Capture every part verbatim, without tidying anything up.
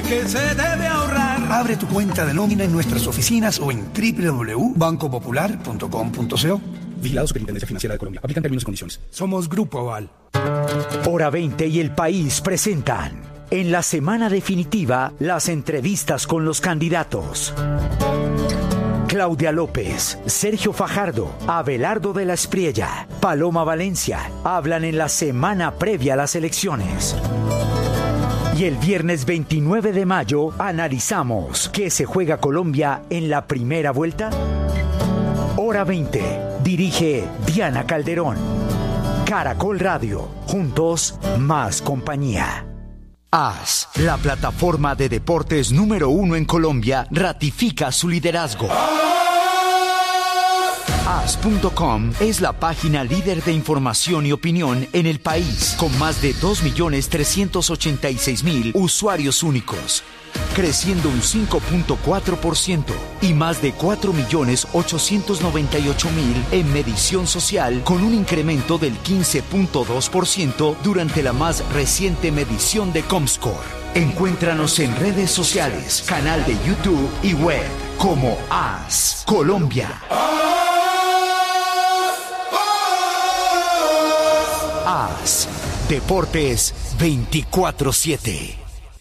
que se debe ahorrar. Abre tu cuenta de nómina en nuestras oficinas o en doble u doble u doble u punto banco popular punto com punto co. Vigilado Superintendencia Financiera de Colombia. Aplican términos y condiciones. Somos Grupo Aval. Hora veinte y El País presentan en la semana definitiva las entrevistas con los candidatos. Claudia López, Sergio Fajardo, Abelardo de la Espriella, Paloma Valencia hablan en la semana previa a las elecciones. Y el viernes veintinueve de mayo analizamos ¿qué se juega Colombia en la primera vuelta? Hora veinte. Dirige Diana Calderón. Caracol Radio. Juntos, más compañía. A S, la plataforma de deportes número uno en Colombia, ratifica su liderazgo. A S punto com es la página líder de información y opinión en el país, con más de dos millones trescientos ochenta y seis mil usuarios únicos, creciendo un cinco punto cuatro por ciento y más de cuatro millones ochocientos noventa y ocho mil en medición social, con un incremento del quince punto dos por ciento durante la más reciente medición de Comscore. Encuéntranos en redes sociales, canal de YouTube y web como A S Colombia. A S Deportes veinticuatro siete.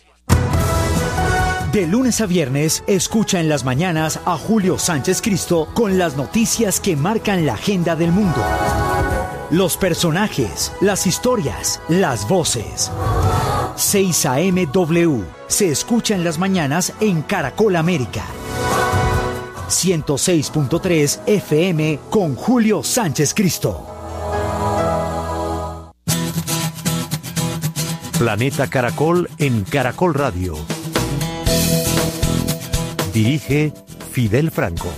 De lunes a viernes, escucha en las mañanas a Julio Sánchez Cristo con las noticias que marcan la agenda del mundo. Los personajes, las historias, las voces. seis A M W se escucha en las mañanas en Caracol América. ciento seis punto tres F M con Julio Sánchez Cristo. Planeta Caracol en Caracol Radio. Dirige Fidel Franco.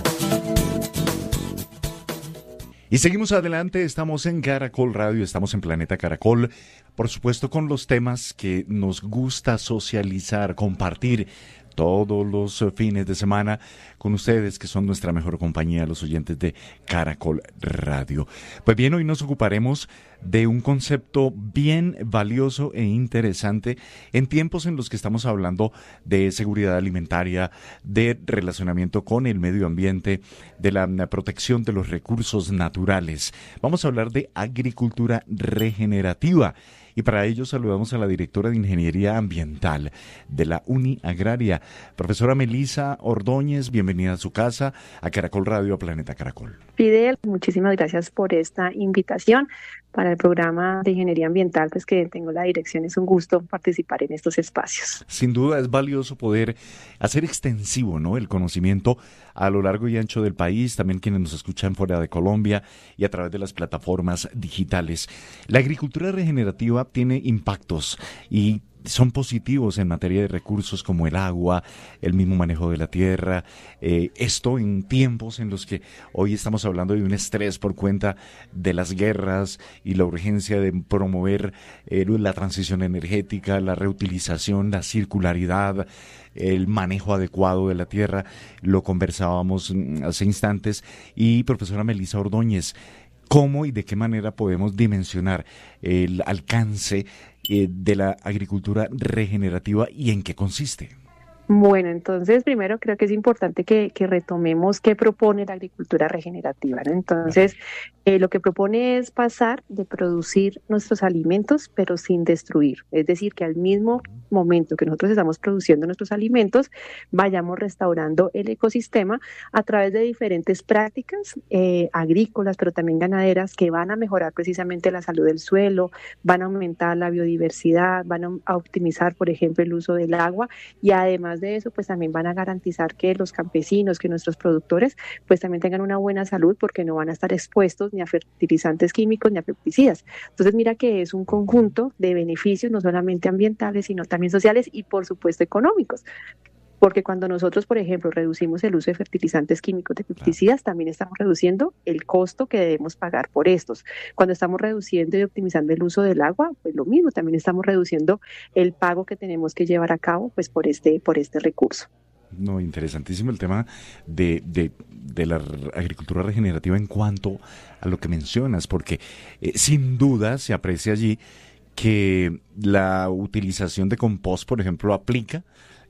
Y seguimos adelante, estamos en Caracol Radio, estamos en Planeta Caracol, por supuesto con los temas que nos gusta socializar, compartir todos los fines de semana con ustedes, que son nuestra mejor compañía, los oyentes de Caracol Radio. Pues bien, hoy nos ocuparemos de un concepto bien valioso e interesante en tiempos en los que estamos hablando de seguridad alimentaria, de relacionamiento con el medio ambiente, de la protección de los recursos naturales. Vamos a hablar de agricultura regenerativa. Y para ello saludamos a la directora de Ingeniería Ambiental de la Uni Agraria, profesora Melisa Ordóñez. Bienvenida a su casa, a Caracol Radio, a Planeta Caracol. Fidel, muchísimas gracias por esta invitación para el programa de Ingeniería Ambiental, pues que tengo la dirección. Es un gusto participar en estos espacios. Sin duda es valioso poder hacer extensivo, ¿no?, el conocimiento a lo largo y ancho del país, también quienes nos escuchan fuera de Colombia y a través de las plataformas digitales. La agricultura regenerativa tiene impactos y son positivos en materia de recursos como el agua, el mismo manejo de la tierra. Eh, esto en tiempos en los que hoy estamos hablando de un estrés por cuenta de las guerras y la urgencia de promover eh, la transición energética, la reutilización, la circularidad, el manejo adecuado de la tierra. Lo conversábamos hace instantes. Y profesora Melisa Ordóñez, ¿cómo y de qué manera podemos dimensionar el alcance eh, de la agricultura regenerativa y en qué consiste? Bueno, entonces primero creo que es importante que, que retomemos qué propone la agricultura regenerativa, ¿no? Entonces, eh, lo que propone es pasar de producir nuestros alimentos, pero sin destruir. Es decir, que al mismo momento que nosotros estamos produciendo nuestros alimentos, vayamos restaurando el ecosistema a través de diferentes prácticas eh, agrícolas, pero también ganaderas, que van a mejorar precisamente la salud del suelo, van a aumentar la biodiversidad, van a optimizar, por ejemplo, el uso del agua, y además de eso, pues también van a garantizar que los campesinos, que nuestros productores, pues también tengan una buena salud, porque no van a estar expuestos ni a fertilizantes químicos ni a pesticidas. Entonces, mira que es un conjunto de beneficios, no solamente ambientales, sino también sociales y, por supuesto, económicos. Porque cuando nosotros, por ejemplo, reducimos el uso de fertilizantes químicos, de pesticidas, también estamos reduciendo el costo que debemos pagar por estos. Cuando estamos reduciendo y optimizando el uso del agua, pues lo mismo, también estamos reduciendo el pago que tenemos que llevar a cabo, pues por este, por este recurso. No, interesantísimo el tema de, de, de la agricultura regenerativa en cuanto a lo que mencionas, porque eh, sin duda se aprecia allí que la utilización de compost, por ejemplo, aplica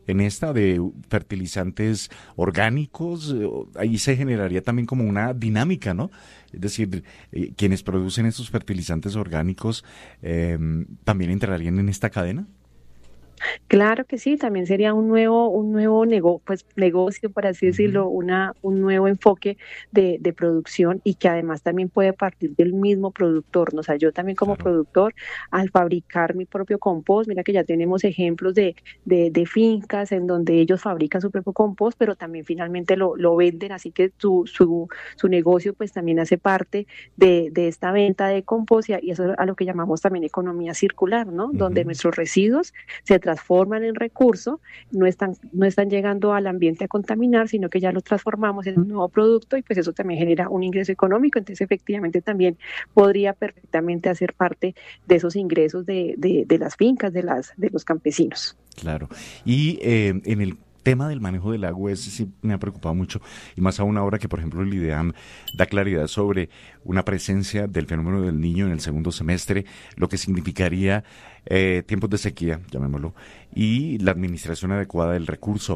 en esta de fertilizantes orgánicos? Ahí se generaría también como una dinámica, ¿no? Es decir, eh, quienes producen esos fertilizantes orgánicos eh, también entrarían en esta cadena. Claro que sí, también sería un nuevo, un nuevo nego, pues, negocio, por así decirlo, una, un nuevo enfoque de, de producción y que además también puede partir del mismo productor, ¿no? O sea, yo también como Claro. productor, al fabricar mi propio compost, mira que ya tenemos ejemplos de, de, de fincas en donde ellos fabrican su propio compost, pero también finalmente lo, lo venden, así que su, su, su negocio pues también hace parte de, de esta venta de compost y a, y eso es a lo que llamamos también economía circular, ¿no? Ujú. Donde nuestros residuos se transforman en recurso, no están, no están llegando al ambiente a contaminar, sino que ya los transformamos en un nuevo producto y pues eso también genera un ingreso económico, entonces efectivamente también podría perfectamente hacer parte de esos ingresos de, de, de las fincas, de, las, de los campesinos. Claro. Y eh, en el tema del manejo del agua, ese sí me ha preocupado mucho, y más aún ahora que, por ejemplo, el IDEAM da claridad sobre una presencia del fenómeno del Niño en el segundo semestre, lo que significaría eh, tiempos de sequía, llamémoslo, y la administración adecuada del recurso.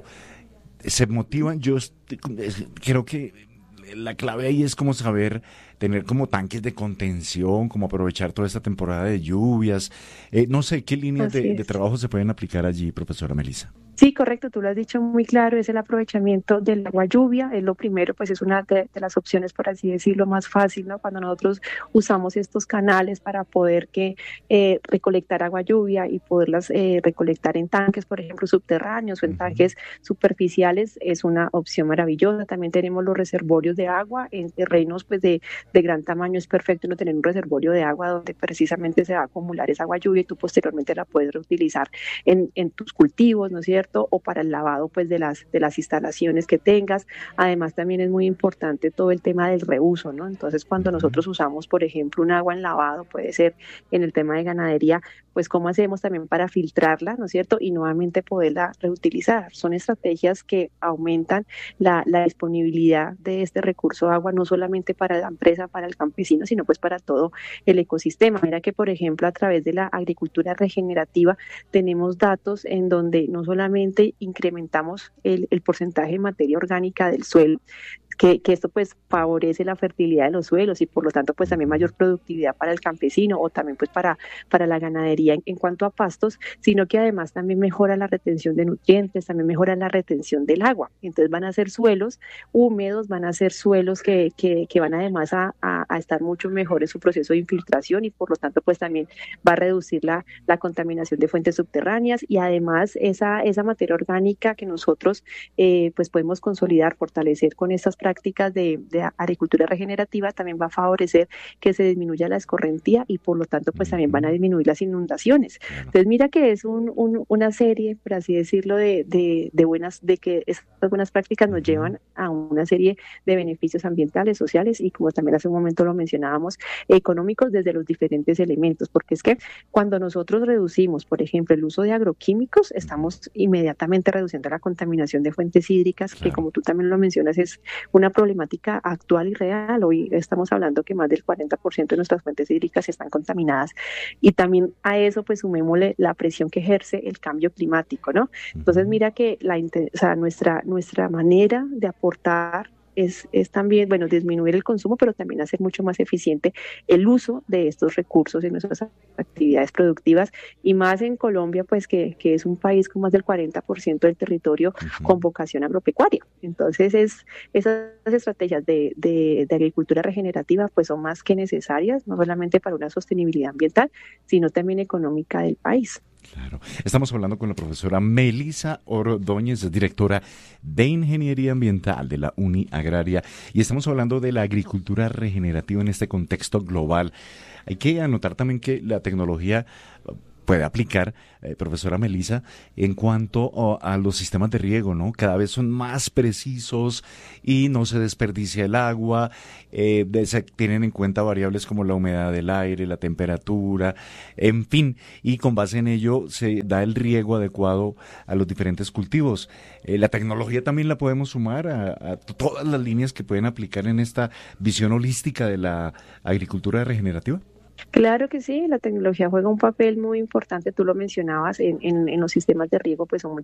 Se motivan, yo estoy, creo que la clave ahí es como saber tener como tanques de contención, como aprovechar toda esta temporada de lluvias. Eh, no sé, ¿qué líneas de, de trabajo se pueden aplicar allí, profesora Melissa? Sí, correcto, tú lo has dicho muy claro, es el aprovechamiento del agua lluvia, es lo primero, pues es una de, de las opciones, por así decirlo, más fácil, ¿no? Cuando nosotros usamos estos canales para poder que eh, recolectar agua lluvia y poderlas eh, recolectar en tanques, por ejemplo, subterráneos o en tanques superficiales, es una opción maravillosa. También tenemos los reservorios de agua en terrenos pues de, de gran tamaño, es perfecto no tener un reservorio de agua donde precisamente se va a acumular esa agua lluvia y tú posteriormente la puedes reutilizar en, en tus cultivos, ¿no es cierto? O para el lavado pues de las de las instalaciones que tengas. Además también es muy importante todo el tema del reuso, ¿no? Entonces cuando nosotros usamos, por ejemplo, un agua en lavado, puede ser en el tema de ganadería, pues cómo hacemos también para filtrarla, ¿no es cierto? Y nuevamente poderla reutilizar. Son estrategias que aumentan la, la disponibilidad de este recurso de agua, no solamente para la empresa, para el campesino, sino pues para todo el ecosistema. Mira que, por ejemplo, a través de la agricultura regenerativa tenemos datos en donde no solamente incrementamos el, el porcentaje de materia orgánica del suelo, que, que esto pues favorece la fertilidad de los suelos y por lo tanto pues también mayor productividad para el campesino o también pues para, para la ganadería en, en cuanto a pastos, sino que además también mejora la retención de nutrientes, también mejora la retención del agua. Entonces van a ser suelos húmedos, van a ser suelos que, que, que van además a, a, a estar mucho mejor en su proceso de infiltración y por lo tanto pues también va a reducir la, la contaminación de fuentes subterráneas y además esa, esa materia orgánica que nosotros eh, pues podemos consolidar, fortalecer con estas prácticas de, de agricultura regenerativa también va a favorecer que se disminuya la escorrentía y por lo tanto pues también van a disminuir las inundaciones. Entonces mira que es un, un, una serie, por así decirlo, de, de, de buenas, de que estas buenas prácticas nos llevan a una serie de beneficios ambientales, sociales y como también hace un momento lo mencionábamos, económicos desde los diferentes elementos, porque es que cuando nosotros reducimos, por ejemplo, el uso de agroquímicos, estamos inmediatamente reduciendo la contaminación de fuentes hídricas, claro, que como tú también lo mencionas es una problemática actual y real. Hoy estamos hablando que más del cuarenta por ciento de nuestras fuentes hídricas están contaminadas y también a eso pues sumémosle la presión que ejerce el cambio climático, ¿no? Entonces mira que la, o sea, nuestra, nuestra manera de aportar Es, es también, bueno, disminuir el consumo, pero también hacer mucho más eficiente el uso de estos recursos en nuestras actividades productivas y más en Colombia, pues que, que es un país con más del cuarenta por ciento del territorio uh-huh. con vocación agropecuaria. Entonces, es, esas estrategias de, de, de agricultura regenerativa pues son más que necesarias, no solamente para una sostenibilidad ambiental, sino también económica del país. Claro. Estamos hablando con la profesora Melissa Ordóñez, directora de Ingeniería Ambiental de la Uni Agraria, y estamos hablando de la agricultura regenerativa en este contexto global. Hay que anotar también que la tecnología puede aplicar, eh, profesora Melissa, en cuanto oh, a los sistemas de riego, ¿no? Cada vez son más precisos y no se desperdicia el agua, eh, de, se tienen en cuenta variables como la humedad del aire, la temperatura, en fin, y con base en ello se da el riego adecuado a los diferentes cultivos. Eh, la tecnología también la podemos sumar a, a todas las líneas que pueden aplicar en esta visión holística de la agricultura regenerativa. Claro que sí, la tecnología juega un papel muy importante, tú lo mencionabas, en, en, en los sistemas de riego pues son muy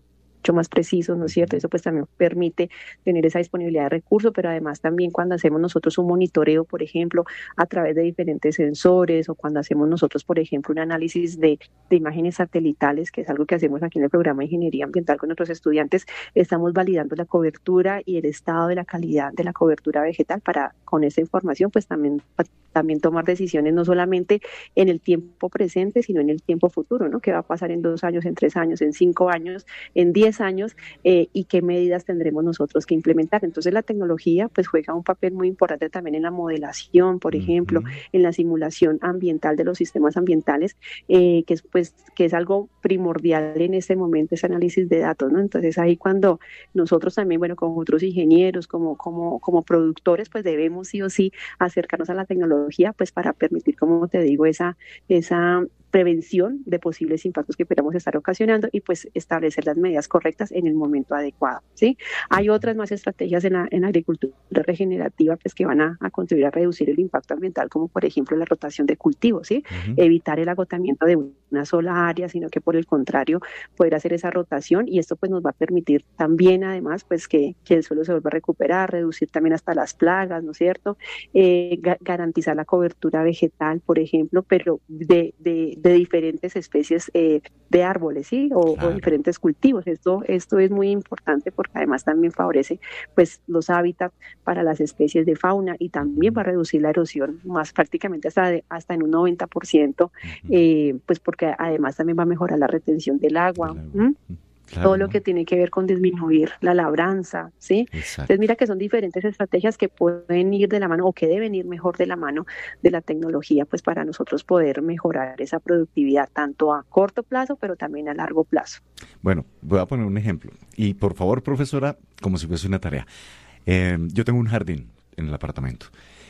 mucho más precisos, ¿no es cierto? Eso pues también permite tener esa disponibilidad de recursos, pero además también cuando hacemos nosotros un monitoreo, por ejemplo, a través de diferentes sensores, o cuando hacemos nosotros, por ejemplo, un análisis de, de imágenes satelitales, que es algo que hacemos aquí en el programa de Ingeniería Ambiental con nuestros estudiantes, estamos validando la cobertura y el estado de la calidad de la cobertura vegetal para, con esa información, pues también, también tomar decisiones no solamente en el tiempo presente, sino en el tiempo futuro, ¿no? ¿Qué va a pasar en dos años, en tres años, en cinco años, en diez años, eh, y qué medidas tendremos nosotros que implementar? Entonces la tecnología pues juega un papel muy importante también en la modelación, por ejemplo, uh-huh. en la simulación ambiental de los sistemas ambientales, eh, que es pues que es algo primordial en este momento, ese análisis de datos, ¿no? Entonces ahí cuando nosotros también, bueno, como otros ingenieros, como, como, como productores, pues debemos sí o sí acercarnos a la tecnología, pues para permitir, como te digo, esa, esa prevención de posibles impactos que podamos estar ocasionando y pues establecer las medidas correctas en el momento adecuado, ¿sí? Hay otras más estrategias en la, en la agricultura regenerativa pues que van a, a contribuir a reducir el impacto ambiental, como por ejemplo la rotación de cultivos, ¿sí? Uh-huh. Evitar el agotamiento de una sola área, sino que por el contrario poder hacer esa rotación, y esto pues nos va a permitir también además pues que, que el suelo se vuelva a recuperar, reducir también hasta las plagas, ¿no es cierto? Eh, ga- garantizar la cobertura vegetal, por ejemplo, pero de, de de diferentes especies eh, de árboles, ¿sí? O, claro. o diferentes cultivos. Esto, esto es muy importante porque además también favorece pues los hábitats para las especies de fauna y también va a reducir la erosión más prácticamente hasta, de, hasta en un noventa por ciento, uh-huh. eh, pues porque además también va a mejorar la retención del agua. ¿Mm? Claro, todo lo que tiene que ver con disminuir la labranza, ¿sí? Exacto. Entonces mira que son diferentes estrategias que pueden ir de la mano o que deben ir mejor de la mano de la tecnología, pues para nosotros poder mejorar esa productividad tanto a corto plazo, pero también a largo plazo. Bueno, voy a poner un ejemplo y por favor, profesora, como si fuese una tarea. Eh, yo tengo un jardín en el apartamento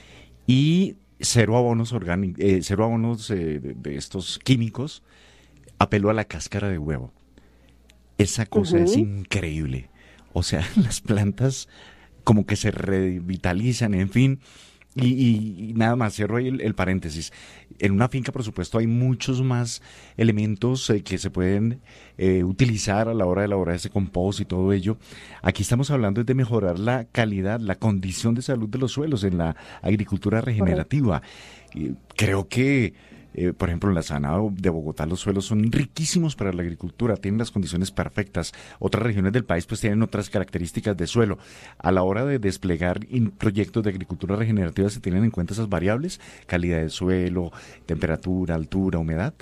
y cero abonos orgánicos, eh, cero abonos eh, de, de estos químicos, apelo a la cáscara de huevo. Esa cosa uh-huh. es increíble. O sea, las plantas como que se revitalizan, en fin. Y, y, y nada más, cierro ahí el, el paréntesis. En una finca, por supuesto, hay muchos más elementos eh, que se pueden eh, utilizar a la hora de elaborar ese compost y todo ello. Aquí estamos hablando de mejorar la calidad, la condición de salud de los suelos en la agricultura regenerativa. Y creo que Eh, por ejemplo, en la Sabana de Bogotá los suelos son riquísimos para la agricultura, tienen las condiciones perfectas. Otras regiones del país pues tienen otras características de suelo. A la hora de desplegar proyectos de agricultura regenerativa, ¿se tienen en cuenta esas variables? Calidad del suelo, temperatura, altura, humedad.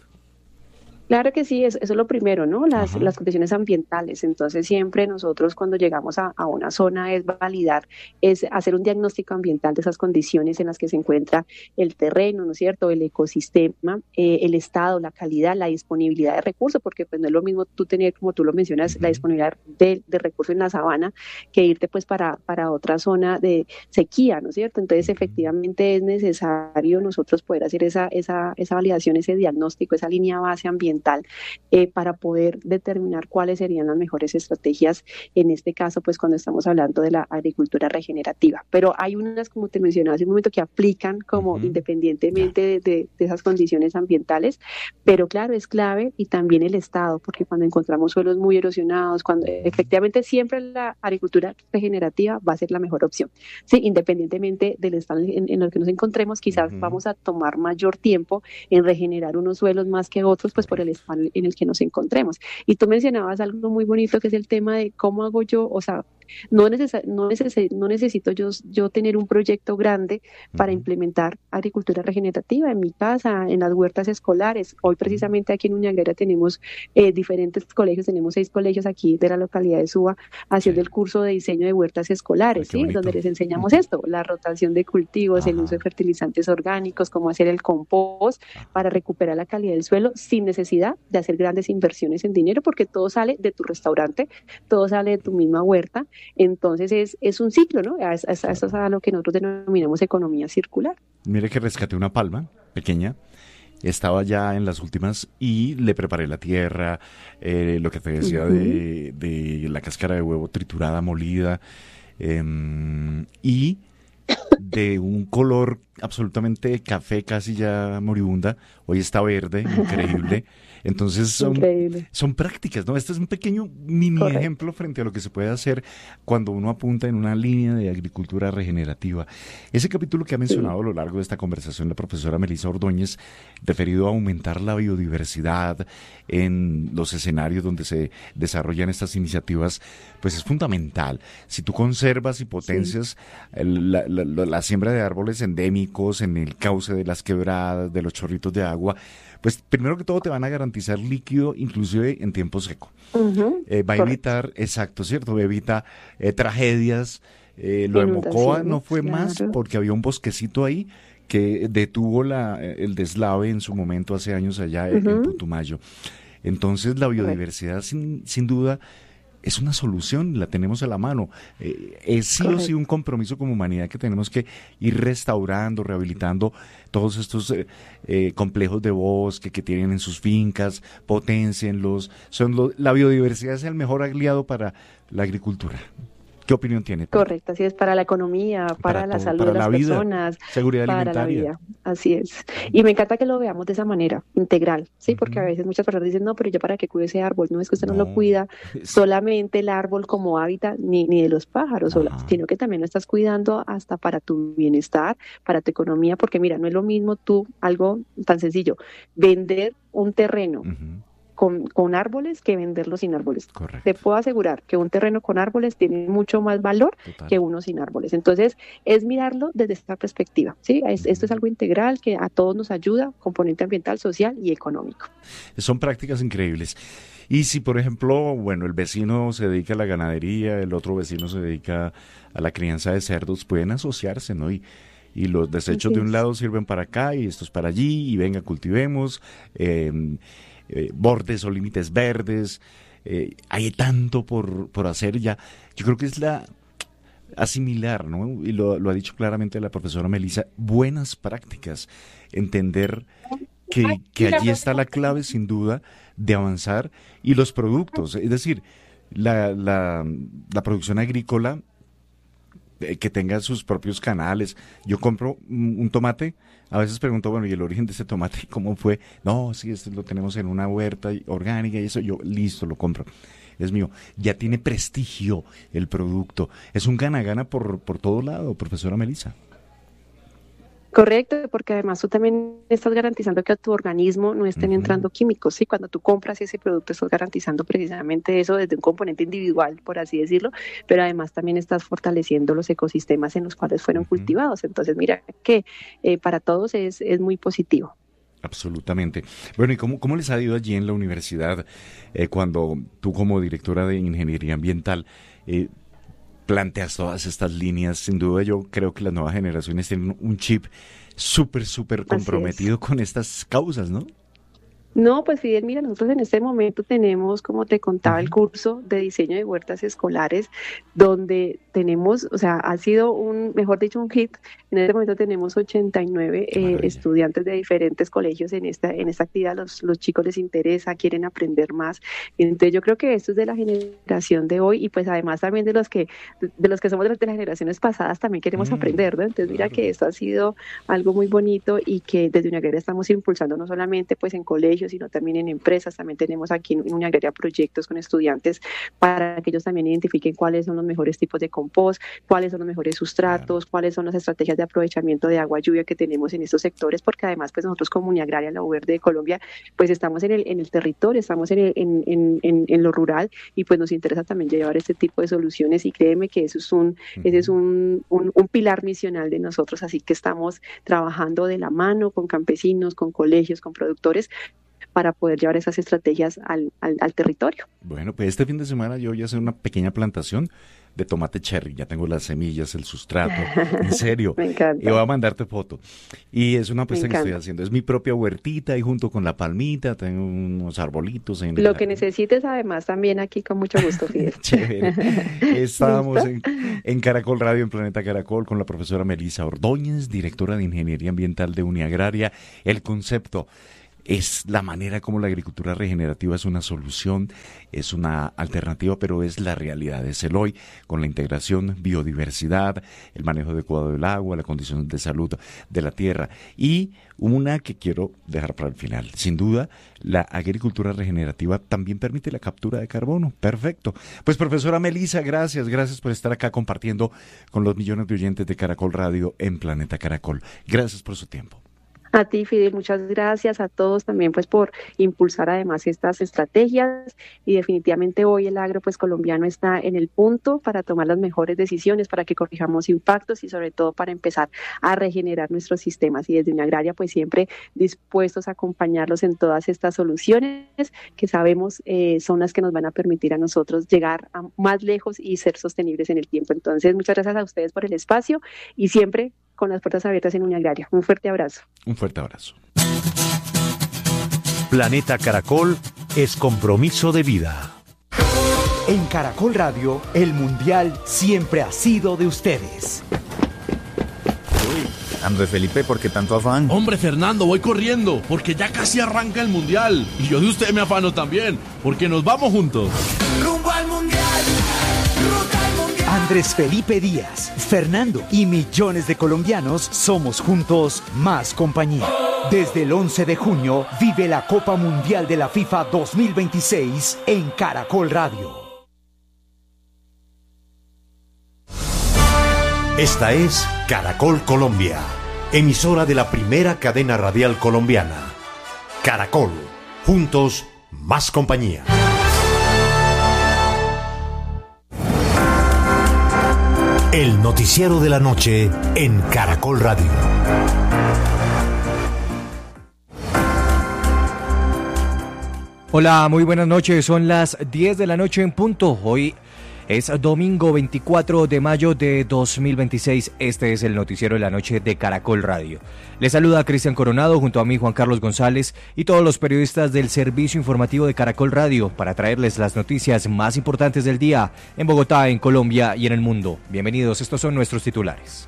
Claro que sí, eso, eso es lo primero, ¿no? Las, las condiciones ambientales. Entonces siempre nosotros cuando llegamos a, a una zona es validar, es hacer un diagnóstico ambiental de esas condiciones en las que se encuentra el terreno, ¿no es cierto? El ecosistema, eh, el estado, la calidad, la disponibilidad de recursos, porque pues no es lo mismo tú tener, como tú lo mencionas, la disponibilidad de, de recursos en la sabana que irte pues para, para otra zona de sequía, ¿no es cierto? Entonces efectivamente es necesario nosotros poder hacer esa, esa, esa validación, ese diagnóstico, esa línea base ambiental. Eh, para poder determinar cuáles serían las mejores estrategias en este caso, pues cuando estamos hablando de la agricultura regenerativa. Pero hay unas, como te mencionaba hace un momento, que aplican como uh-huh. independientemente de, de, de esas condiciones ambientales, pero claro, es clave y también el estado, porque cuando encontramos suelos muy erosionados, cuando efectivamente siempre la agricultura regenerativa va a ser la mejor opción. Sí, independientemente del estado en, en el que nos encontremos, quizás uh-huh. vamos a tomar mayor tiempo en regenerar unos suelos más que otros, pues por el estado en el que nos encontremos. Y tú mencionabas algo muy bonito que es el tema de cómo hago yo, o sea, no, neces- no, neces- no necesito yo, yo tener un proyecto grande para uh-huh. implementar agricultura regenerativa en mi casa, en las huertas escolares. Hoy precisamente aquí en Uñagrera tenemos eh, diferentes colegios, tenemos seis colegios aquí de la localidad de Suba haciendo sí. el curso de diseño de huertas escolares, ¿sí? Donde les enseñamos uh-huh. esto, la rotación de cultivos, uh-huh. el uso de fertilizantes orgánicos, cómo hacer el compost uh-huh. para recuperar la calidad del suelo sin necesidad de hacer grandes inversiones en dinero, porque todo sale de tu restaurante, todo sale de tu misma huerta. Entonces es, es un ciclo, ¿no? Eso es, es, es a lo que nosotros denominamos economía circular. Mire que rescaté una palma pequeña, estaba ya en las últimas y le preparé la tierra, eh, lo que te decía uh-huh. de, de la cáscara de huevo triturada, molida, eh, y de un color absolutamente café, casi ya moribunda. Hoy está verde, increíble. Entonces son, son prácticas, ¿no? Este es un pequeño mini Correcto. ejemplo frente a lo que se puede hacer cuando uno apunta en una línea de agricultura regenerativa. Ese capítulo que ha mencionado sí. a lo largo de esta conversación la profesora Melissa Ordóñez, referido a aumentar la biodiversidad en los escenarios donde se desarrollan estas iniciativas, pues es fundamental. Si tú conservas y potencias sí. el, la, la, la siembra de árboles endémicos en el cauce de las quebradas, de los chorritos de agua, pues primero que todo te van a garantizar líquido, inclusive en tiempo seco. Uh-huh. Eh, va a evitar, correcto. Exacto, ¿cierto? Evita eh, tragedias. Eh, lo de Mocoa no fue claro. más porque había un bosquecito ahí que detuvo la, el deslave en su momento hace años allá uh-huh. en Putumayo. Entonces la biodiversidad sin, sin duda es una solución, la tenemos a la mano. Eh, es sí Correcto. o sí un compromiso como humanidad que tenemos que ir restaurando, rehabilitando todos estos eh, eh, complejos de bosque que tienen en sus fincas, potencienlos. Son lo, la biodiversidad es el mejor aliado para la agricultura. ¿Qué opinión tiene? Correcto, así es, para la economía, para, para la todo, salud para de las la vida, personas, seguridad para alimentaria. La vida, así es. Y me encanta que lo veamos de esa manera, integral, ¿sí? Uh-huh. Porque a veces muchas personas dicen, no, pero yo para qué cuido ese árbol, no es que usted no, no lo cuida solamente el árbol como hábitat, ni, ni de los pájaros, uh-huh. sino que también lo estás cuidando hasta para tu bienestar, para tu economía, porque mira, no es lo mismo tú, algo tan sencillo, vender un terreno, uh-huh. Con, con árboles que venderlo sin árboles. Correcto. Te puedo asegurar que un terreno con árboles tiene mucho más valor Total. que uno sin árboles. Entonces, es mirarlo desde esta perspectiva, ¿sí? Es, esto es algo integral que a todos nos ayuda, componente ambiental, social y económico. Son prácticas increíbles. Y si, por ejemplo, bueno, el vecino se dedica a la ganadería, el otro vecino se dedica a la crianza de cerdos, pueden asociarse, ¿no? Y y los desechos de un lado sirven para acá y estos para allí, y venga, cultivemos, eh, eh, bordes o límites verdes, eh, hay tanto por, por hacer ya. Yo creo que es la asimilar, ¿no? Y lo, lo ha dicho claramente la profesora Melissa, buenas prácticas, entender que, que allí está la clave, sin duda, de avanzar, y los productos, es decir, la, la, la producción agrícola, que tenga sus propios canales. Yo compro un tomate, a veces pregunto, bueno, ¿y el origen de ese tomate cómo fue? No, sí, este lo tenemos en una huerta orgánica y eso, yo listo, lo compro. Es mío. Ya tiene prestigio el producto. Es un gana-gana por, por todo lado, profesora Melissa. Correcto, porque además tú también estás garantizando que a tu organismo no estén uh-huh. entrando químicos, ¿sí? Cuando tú compras ese producto estás garantizando precisamente eso desde un componente individual, por así decirlo, pero además también estás fortaleciendo los ecosistemas en los cuales fueron uh-huh. cultivados. Entonces, mira que eh, para todos es, es muy positivo. Absolutamente. Bueno, ¿y cómo, cómo les ha ido allí en la universidad eh, cuando tú como directora de Ingeniería Ambiental eh, planteas todas estas líneas? Sin duda yo creo que las nuevas generaciones tienen un chip súper, súper comprometido con estas causas, ¿no? No, pues Fidel, mira, nosotros en este momento tenemos, como te contaba, uh-huh. el curso de diseño de huertas escolares, donde tenemos, o sea, ha sido un, mejor dicho, un hit. En este momento tenemos ochenta y nueve eh, estudiantes de diferentes colegios en esta en esta actividad. Los, los chicos les interesa, quieren aprender más. Entonces yo creo que esto es de la generación de hoy y pues además también de los que de los que somos de las, de las generaciones pasadas también queremos mm, aprender, ¿no? Entonces mira claro. que esto ha sido algo muy bonito y que desde Uniagraria estamos impulsando no solamente pues en colegios, sino también en empresas. También tenemos aquí en Uniagraria proyectos con estudiantes para que ellos también identifiquen cuáles son los mejores tipos de compost, cuáles son los mejores sustratos, claro. cuáles son las estrategias de aprovechamiento de agua lluvia que tenemos en estos sectores, porque además pues nosotros como Uniagraria, la U Verde de Colombia, pues estamos en el en el territorio, estamos en, el, en, en, en, en lo rural y pues nos interesa también llevar este tipo de soluciones y créeme que eso es un, uh-huh. ese es un, un, un pilar misional de nosotros, así que estamos trabajando de la mano con campesinos, con colegios, con productores, para poder llevar esas estrategias al, al, al territorio. Bueno, pues este fin de semana yo voy a hacer una pequeña plantación de tomate cherry, ya tengo las semillas, el sustrato, en serio. Me encanta. Y voy a mandarte foto. Y es una apuesta que estoy haciendo, es mi propia huertita y junto con la palmita tengo unos arbolitos. En Lo la... que necesites además también aquí con mucho gusto, Fidel. Chévere. Estábamos en, en Caracol Radio, en Planeta Caracol, con la profesora Melissa Ordóñez, directora de Ingeniería Ambiental de Uniagraria. El concepto es la manera como la agricultura regenerativa es una solución, es una alternativa, pero es la realidad, es el hoy, con la integración, biodiversidad, el manejo adecuado del agua, la condición de salud de la tierra. Y una que quiero dejar para el final, sin duda, la agricultura regenerativa también permite la captura de carbono. Perfecto. Pues profesora Melissa, gracias, gracias por estar acá compartiendo con los millones de oyentes de Caracol Radio en Planeta Caracol. Gracias por su tiempo. A ti, Fidel, muchas gracias a todos también pues por impulsar además estas estrategias, y definitivamente hoy el agro pues colombiano está en el punto para tomar las mejores decisiones, para que corrijamos impactos y sobre todo para empezar a regenerar nuestros sistemas, y desde Unagraria pues siempre dispuestos a acompañarlos en todas estas soluciones que sabemos eh, son las que nos van a permitir a nosotros llegar a más lejos y ser sostenibles en el tiempo. Entonces, muchas gracias a ustedes por el espacio y siempre con las puertas abiertas en Unagraria. Un fuerte abrazo. Un fuerte abrazo. Planeta Caracol es compromiso de vida. En Caracol Radio, el Mundial siempre ha sido de ustedes. Andrés Felipe, ¿por qué tanto afán? Hombre, Fernando, voy corriendo, porque ya casi arranca el Mundial. Y yo de usted me afano también, porque nos vamos juntos. Rumbo al Mundial, ruta al Mundial. Andrés Felipe Díaz, Fernando y millones de colombianos somos juntos más compañía. Desde el once de junio, vive la Copa Mundial de la FIFA dos mil veintiséis en Caracol Radio. Esta es Caracol Colombia, emisora de la primera cadena radial colombiana. Caracol, juntos más compañía. El noticiero de la noche en Caracol Radio. Hola, muy buenas noches, son las diez de la noche en punto. Hoy es domingo veinticuatro de mayo de dos mil veintiséis, este es el noticiero de la noche de Caracol Radio. Les saluda Cristian Coronado junto a mí Juan Carlos González y todos los periodistas del servicio informativo de Caracol Radio para traerles las noticias más importantes del día en Bogotá, en Colombia y en el mundo. Bienvenidos, estos son nuestros titulares.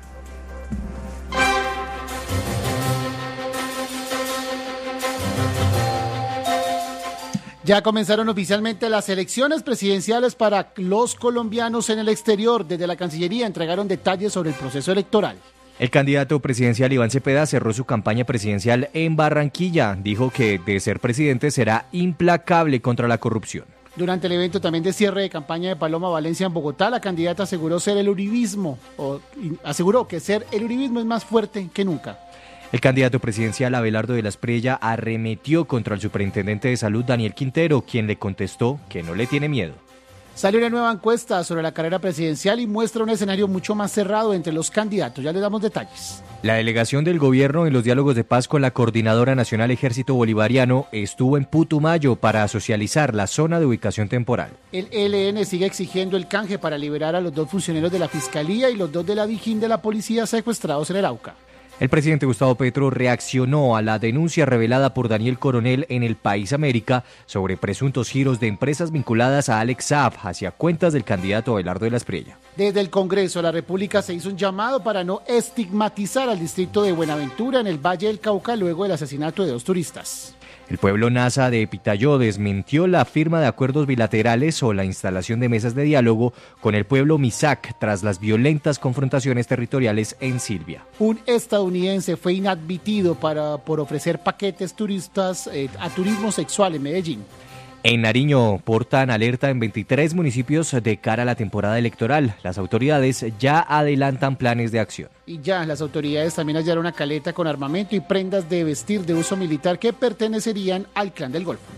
Ya comenzaron oficialmente las elecciones presidenciales para los colombianos en el exterior. Desde la Cancillería entregaron detalles sobre el proceso electoral. El candidato presidencial Iván Cepeda cerró su campaña presidencial en Barranquilla. Dijo que, de ser presidente, será implacable contra la corrupción. Durante el evento también de cierre de campaña de Paloma Valencia en Bogotá, la candidata aseguró ser el uribismo, o aseguró que ser el uribismo es más fuerte que nunca. El candidato presidencial Abelardo de la Espriella arremetió contra el superintendente de salud Daniel Quintero, quien le contestó que no le tiene miedo. Salió una nueva encuesta sobre la carrera presidencial y muestra un escenario mucho más cerrado entre los candidatos. Ya les damos detalles. La delegación del gobierno en los diálogos de paz con la Coordinadora Nacional Ejército Bolivariano estuvo en Putumayo para socializar la zona de ubicación temporal. El E L N sigue exigiendo el canje para liberar a los dos funcionarios de la Fiscalía y los dos de la Dijín de la Policía secuestrados en el Arauca. El presidente Gustavo Petro reaccionó a la denuncia revelada por Daniel Coronel en El País América sobre presuntos giros de empresas vinculadas a Alex Saab hacia cuentas del candidato Abelardo de la Espriella. Desde el Congreso de la República se hizo un llamado para no estigmatizar al distrito de Buenaventura en el Valle del Cauca luego del asesinato de dos turistas. El pueblo nasa de Pitayó desmintió la firma de acuerdos bilaterales o la instalación de mesas de diálogo con el pueblo Misak tras las violentas confrontaciones territoriales en Silvia. Un estadounidense fue inadmitido para, por ofrecer paquetes turistas eh, a turismo sexual en Medellín. En Nariño portan alerta en veintitrés municipios de cara a la temporada electoral. Las autoridades ya adelantan planes de acción. Y ya, las autoridades también hallaron una caleta con armamento y prendas de vestir de uso militar que pertenecerían al Clan del Golfo.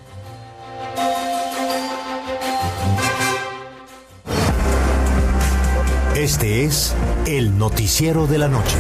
Este es el noticiero de la noche.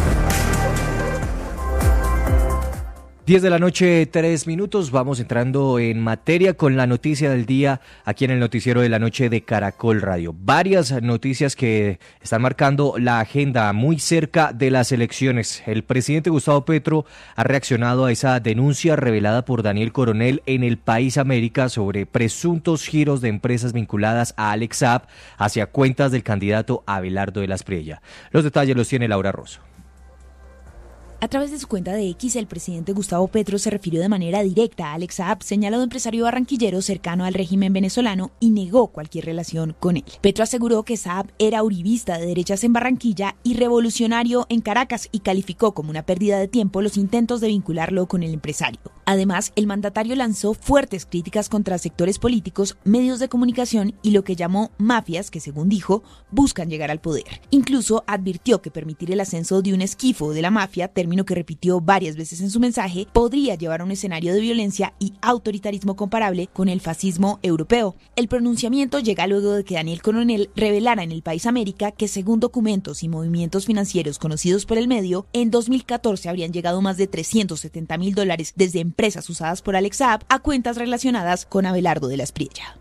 diez de la noche, tres minutos, vamos entrando en materia con la noticia del día aquí en el noticiero de la noche de Caracol Radio. Varias noticias que están marcando la agenda muy cerca de las elecciones. El presidente Gustavo Petro ha reaccionado a esa denuncia revelada por Daniel Coronel en El País América sobre presuntos giros de empresas vinculadas a Alex Saab hacia cuentas del candidato Abelardo de la Espriella. Los detalles los tiene Laura Rosso. A través de su cuenta de X, el presidente Gustavo Petro se refirió de manera directa a Alex Saab, señalado empresario barranquillero cercano al régimen venezolano, y negó cualquier relación con él. Petro aseguró que Saab era uribista de derechas en Barranquilla y revolucionario en Caracas y calificó como una pérdida de tiempo los intentos de vincularlo con el empresario. Además, el mandatario lanzó fuertes críticas contra sectores políticos, medios de comunicación y lo que llamó mafias que, según dijo, buscan llegar al poder. Incluso advirtió que permitir el ascenso de un esquifo de la mafia, término que repitió varias veces en su mensaje, podría llevar a un escenario de violencia y autoritarismo comparable con el fascismo europeo. El pronunciamiento llega luego de que Daniel Coronel revelara en El País América que, según documentos y movimientos financieros conocidos por el medio, en dos mil catorce habrían llegado más de trescientos setenta mil dólares desde empresas usadas por Alex Saab a cuentas relacionadas con Abelardo de la Espriella.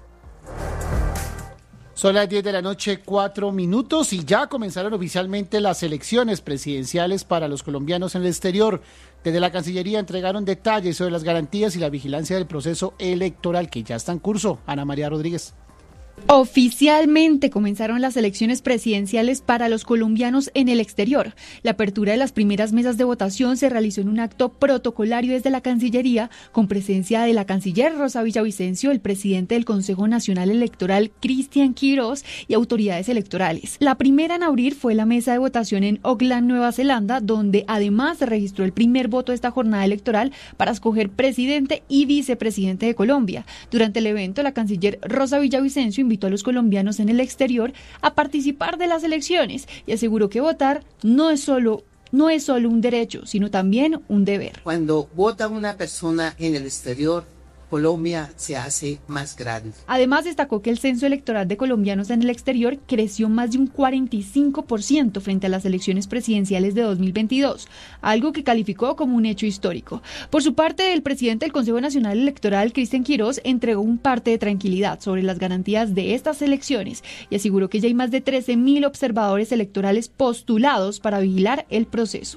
Son las diez de la noche, cuatro minutos, y ya comenzaron oficialmente las elecciones presidenciales para los colombianos en el exterior. Desde la Cancillería entregaron detalles sobre las garantías y la vigilancia del proceso electoral que ya está en curso. Ana María Rodríguez. Oficialmente comenzaron las elecciones presidenciales para los colombianos en el exterior. La apertura de las primeras mesas de votación se realizó en un acto protocolario desde la Cancillería, con presencia de la canciller Rosa Villavicencio, el presidente del Consejo Nacional Electoral Cristian Quirós y autoridades electorales. La primera en abrir fue la mesa de votación en Auckland, Nueva Zelanda, donde además se registró el primer voto de esta jornada electoral para escoger presidente y vicepresidente de Colombia. Durante el evento, la canciller Rosa Villavicencio invitó a los colombianos en el exterior a participar de las elecciones y aseguró que votar no es solo no es solo un derecho, sino también un deber. Cuando vota una persona en el exterior, Colombia se hace más grande. Además, destacó que el censo electoral de colombianos en el exterior creció más de un cuarenta y cinco por ciento frente a las elecciones presidenciales de dos mil veintidós, algo que calificó como un hecho histórico. Por su parte, el presidente del Consejo Nacional Electoral, Cristian Quirós, entregó un parte de tranquilidad sobre las garantías de estas elecciones y aseguró que ya hay más de trece mil observadores electorales postulados para vigilar el proceso.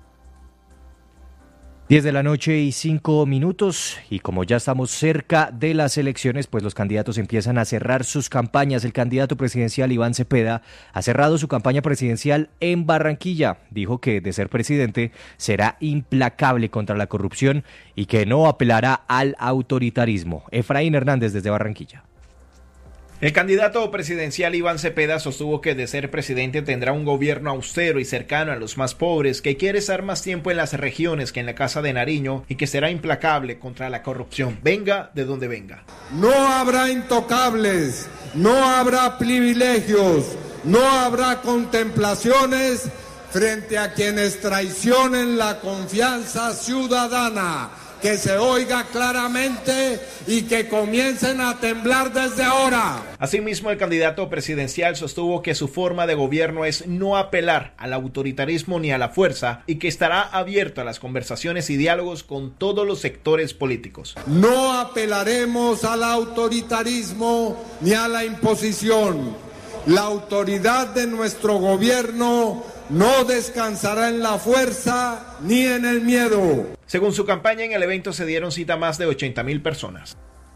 diez de la noche y cinco minutos, y como ya estamos cerca de las elecciones, pues los candidatos empiezan a cerrar sus campañas. El candidato presidencial Iván Cepeda ha cerrado su campaña presidencial en Barranquilla. Dijo que, de ser presidente, será implacable contra la corrupción y que no apelará al autoritarismo. Efraín Hernández desde Barranquilla. El candidato presidencial Iván Cepeda sostuvo que, de ser presidente, tendrá un gobierno austero y cercano a los más pobres, que quiere estar más tiempo en las regiones que en la Casa de Nariño y que será implacable contra la corrupción, venga de donde venga. No habrá intocables, no habrá privilegios, no habrá contemplaciones frente a quienes traicionen la confianza ciudadana. Que se oiga claramente y que comiencen a temblar desde ahora. Asimismo, el candidato presidencial sostuvo que su forma de gobierno es no apelar al autoritarismo ni a la fuerza y que estará abierto a las conversaciones y diálogos con todos los sectores políticos. No apelaremos al autoritarismo ni a la imposición. La autoridad de nuestro gobierno no descansará en la fuerza ni en el miedo. Según su campaña, en el evento se dieron cita más de ochenta mil personas.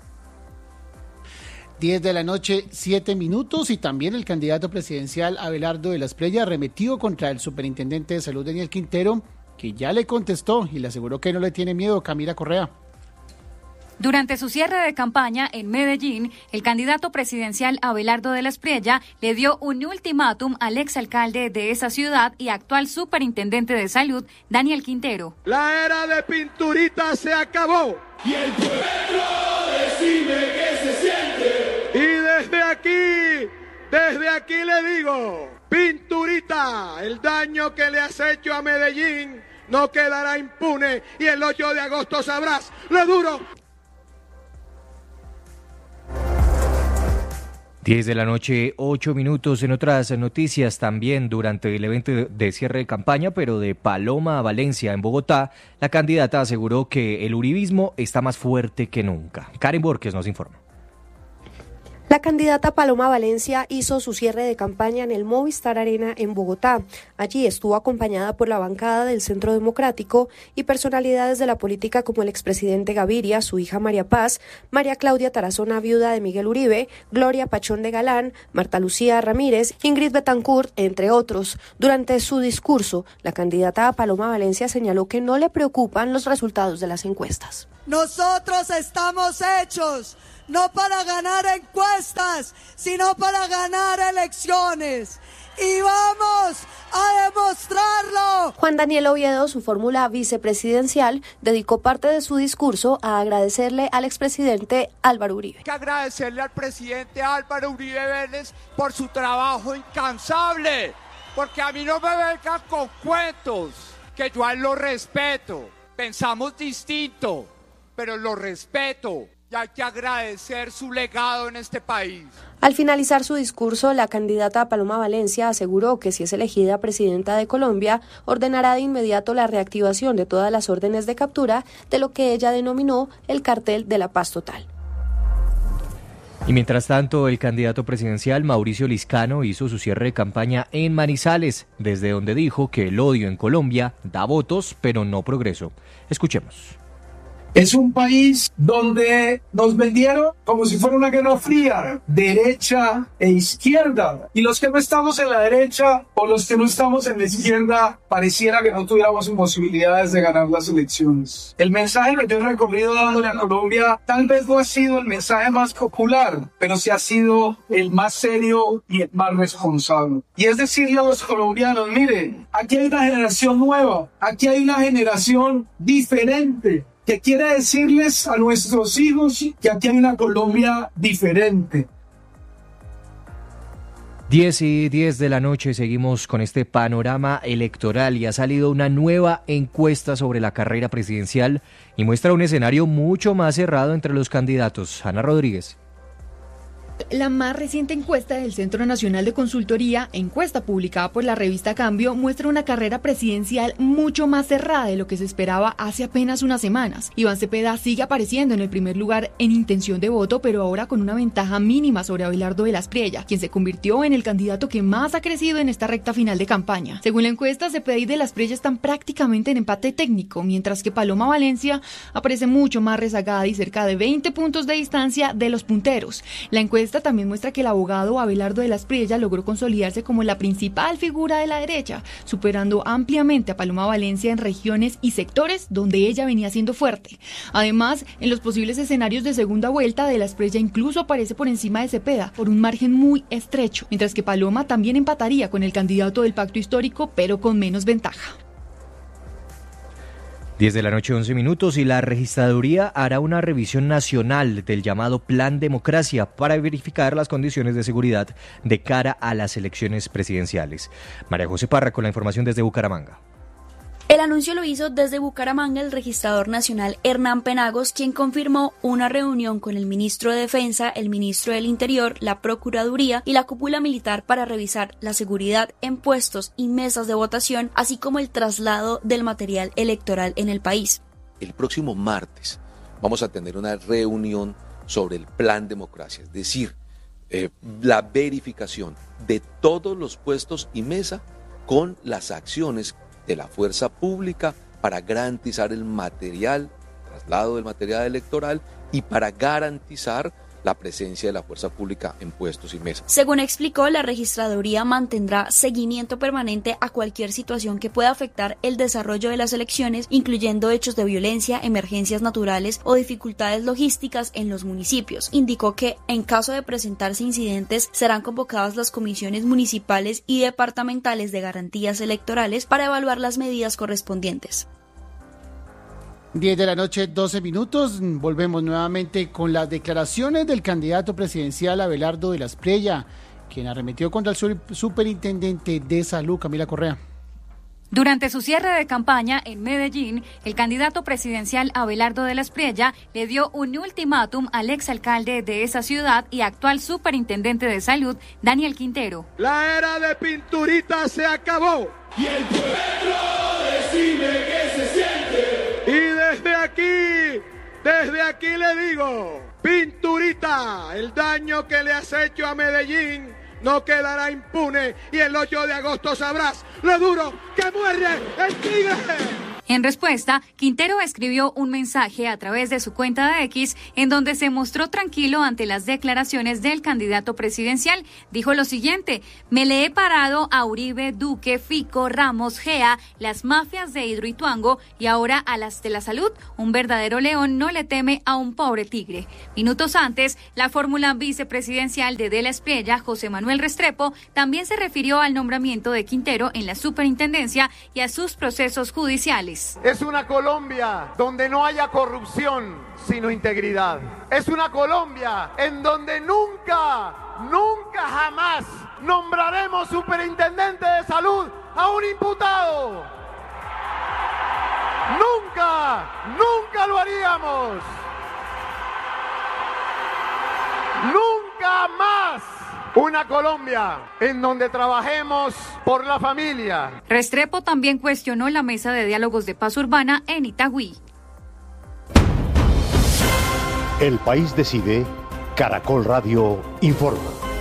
diez de la noche, siete minutos, y también el candidato presidencial Abelardo de la Espriella arremetió contra el superintendente de salud Daniel Quintero, que ya le contestó y le aseguró que no le tiene miedo. Camila Correa. Durante su cierre de campaña en Medellín, el candidato presidencial Abelardo de la Espriella le dio un ultimátum al exalcalde de esa ciudad y actual superintendente de salud, Daniel Quintero. La era de Pinturita se acabó. Y el pueblo decime qué se siente. Y desde aquí, desde aquí le digo, Pinturita, el daño que le has hecho a Medellín no quedará impune y el ocho de agosto sabrás lo duro. diez de la noche, ocho minutos. En otras noticias, también durante el evento de cierre de campaña, pero de Paloma a Valencia, en Bogotá, la candidata aseguró que el uribismo está más fuerte que nunca. Karen Borges nos informa. La candidata Paloma Valencia hizo su cierre de campaña en el Movistar Arena en Bogotá. Allí estuvo acompañada por la bancada del Centro Democrático y personalidades de la política como el expresidente Gaviria, su hija María Paz, María Claudia Tarazona, viuda de Miguel Uribe, Gloria Pachón de Galán, Marta Lucía Ramírez, Ingrid Betancourt, entre otros. Durante su discurso, la candidata Paloma Valencia señaló que no le preocupan los resultados de las encuestas. Nosotros estamos hechos no para ganar encuestas, sino para ganar elecciones. Y vamos a demostrarlo. Juan Daniel Oviedo, su fórmula vicepresidencial, dedicó parte de su discurso a agradecerle al expresidente Álvaro Uribe. Hay que agradecerle al presidente Álvaro Uribe Vélez por su trabajo incansable, porque a mí no me vengan con cuentos, que yo a él lo respeto. Pensamos distinto, pero lo respeto. Y hay que agradecer su legado en este país. Al finalizar su discurso, la candidata Paloma Valencia aseguró que si es elegida presidenta de Colombia, ordenará de inmediato la reactivación de todas las órdenes de captura de lo que ella denominó el cartel de la paz total. Y mientras tanto, el candidato presidencial Mauricio Liscano hizo su cierre de campaña en Manizales, desde donde dijo que el odio en Colombia da votos, pero no progreso. Escuchemos. Es un país donde nos vendieron como si fuera una guerra fría, derecha e izquierda. Y los que no estamos en la derecha o los que no estamos en la izquierda, pareciera que no tuviéramos posibilidades de ganar las elecciones. El mensaje que yo he recorrido dándole a Colombia tal vez no ha sido el mensaje más popular, pero sí ha sido el más serio y el más responsable. Y es decirle a los colombianos, miren, aquí hay una generación nueva, aquí hay una generación diferente, que quiere decirles a nuestros hijos que aquí hay una Colombia diferente. diez y diez de la noche, seguimos con este panorama electoral y ha salido una nueva encuesta sobre la carrera presidencial y muestra un escenario mucho más cerrado entre los candidatos. Ana Rodríguez. La más reciente encuesta del Centro Nacional de Consultoría, encuesta publicada por la revista Cambio, muestra una carrera presidencial mucho más cerrada de lo que se esperaba hace apenas unas semanas. Iván Cepeda sigue apareciendo en el primer lugar en intención de voto, pero ahora con una ventaja mínima sobre Abelardo de la Espriella, quien se convirtió en el candidato que más ha crecido en esta recta final de campaña. Según la encuesta, Cepeda y de la Espriella están prácticamente en empate técnico, mientras que Paloma Valencia aparece mucho más rezagada y cerca de veinte puntos de distancia de los punteros. La encuesta Esta también muestra que el abogado Abelardo de la Espriella logró consolidarse como la principal figura de la derecha, superando ampliamente a Paloma Valencia en regiones y sectores donde ella venía siendo fuerte. Además, en los posibles escenarios de segunda vuelta, de la Espriella incluso aparece por encima de Cepeda, por un margen muy estrecho, mientras que Paloma también empataría con el candidato del pacto histórico, pero con menos ventaja. diez de la noche, once minutos, y la registraduría hará una revisión nacional del llamado Plan Democracia para verificar las condiciones de seguridad de cara a las elecciones presidenciales. María José Parra con la información desde Bucaramanga. El anuncio lo hizo desde Bucaramanga el registrador nacional Hernán Penagos, quien confirmó una reunión con el ministro de Defensa, el ministro del Interior, la Procuraduría y la cúpula militar para revisar la seguridad en puestos y mesas de votación, así como el traslado del material electoral en el país. El próximo martes vamos a tener una reunión sobre el Plan Democracia, es decir, eh, la verificación de todos los puestos y mesa con las acciones de la fuerza pública para garantizar el material, traslado del material electoral y para garantizar la presencia de la fuerza pública en puestos y mesas. Según explicó, la registraduría mantendrá seguimiento permanente a cualquier situación que pueda afectar el desarrollo de las elecciones, incluyendo hechos de violencia, emergencias naturales o dificultades logísticas en los municipios. Indicó que, en caso de presentarse incidentes, serán convocadas las comisiones municipales y departamentales de garantías electorales para evaluar las medidas correspondientes. diez de la noche, doce minutos. Volvemos nuevamente con las declaraciones del candidato presidencial Abelardo de la Espriella, quien arremetió contra el superintendente de salud, Camila Correa. Durante su cierre de campaña en Medellín, el candidato presidencial Abelardo de la Espriella le dio un ultimátum al exalcalde de esa ciudad y actual superintendente de salud, Daniel Quintero. La era de pinturita se acabó. Y el pueblo decime qué se siente. Y desde aquí, desde aquí le digo, Pinturita, el daño que le has hecho a Medellín no quedará impune y el ocho de agosto sabrás lo duro que muerde el tigre. En respuesta, Quintero escribió un mensaje a través de su cuenta de X en donde se mostró tranquilo ante las declaraciones del candidato presidencial. Dijo lo siguiente: me le he parado a Uribe, Duque, Fico, Ramos, Gea, las mafias de Hidroituango y ahora a las de la salud. Un verdadero león no le teme a un pobre tigre. Minutos antes, la fórmula vicepresidencial de De la Espriella, José Manuel Restrepo, también se refirió al nombramiento de Quintero en la superintendencia y a sus procesos judiciales. Es una Colombia donde no haya corrupción, sino integridad. Es una Colombia en donde nunca, nunca jamás nombraremos superintendente de salud a un imputado. Nunca, nunca lo haríamos. Nunca más. Una Colombia en donde trabajemos por la familia. Restrepo también cuestionó la mesa de diálogos de paz urbana en Itagüí. El País decide, Caracol Radio informa.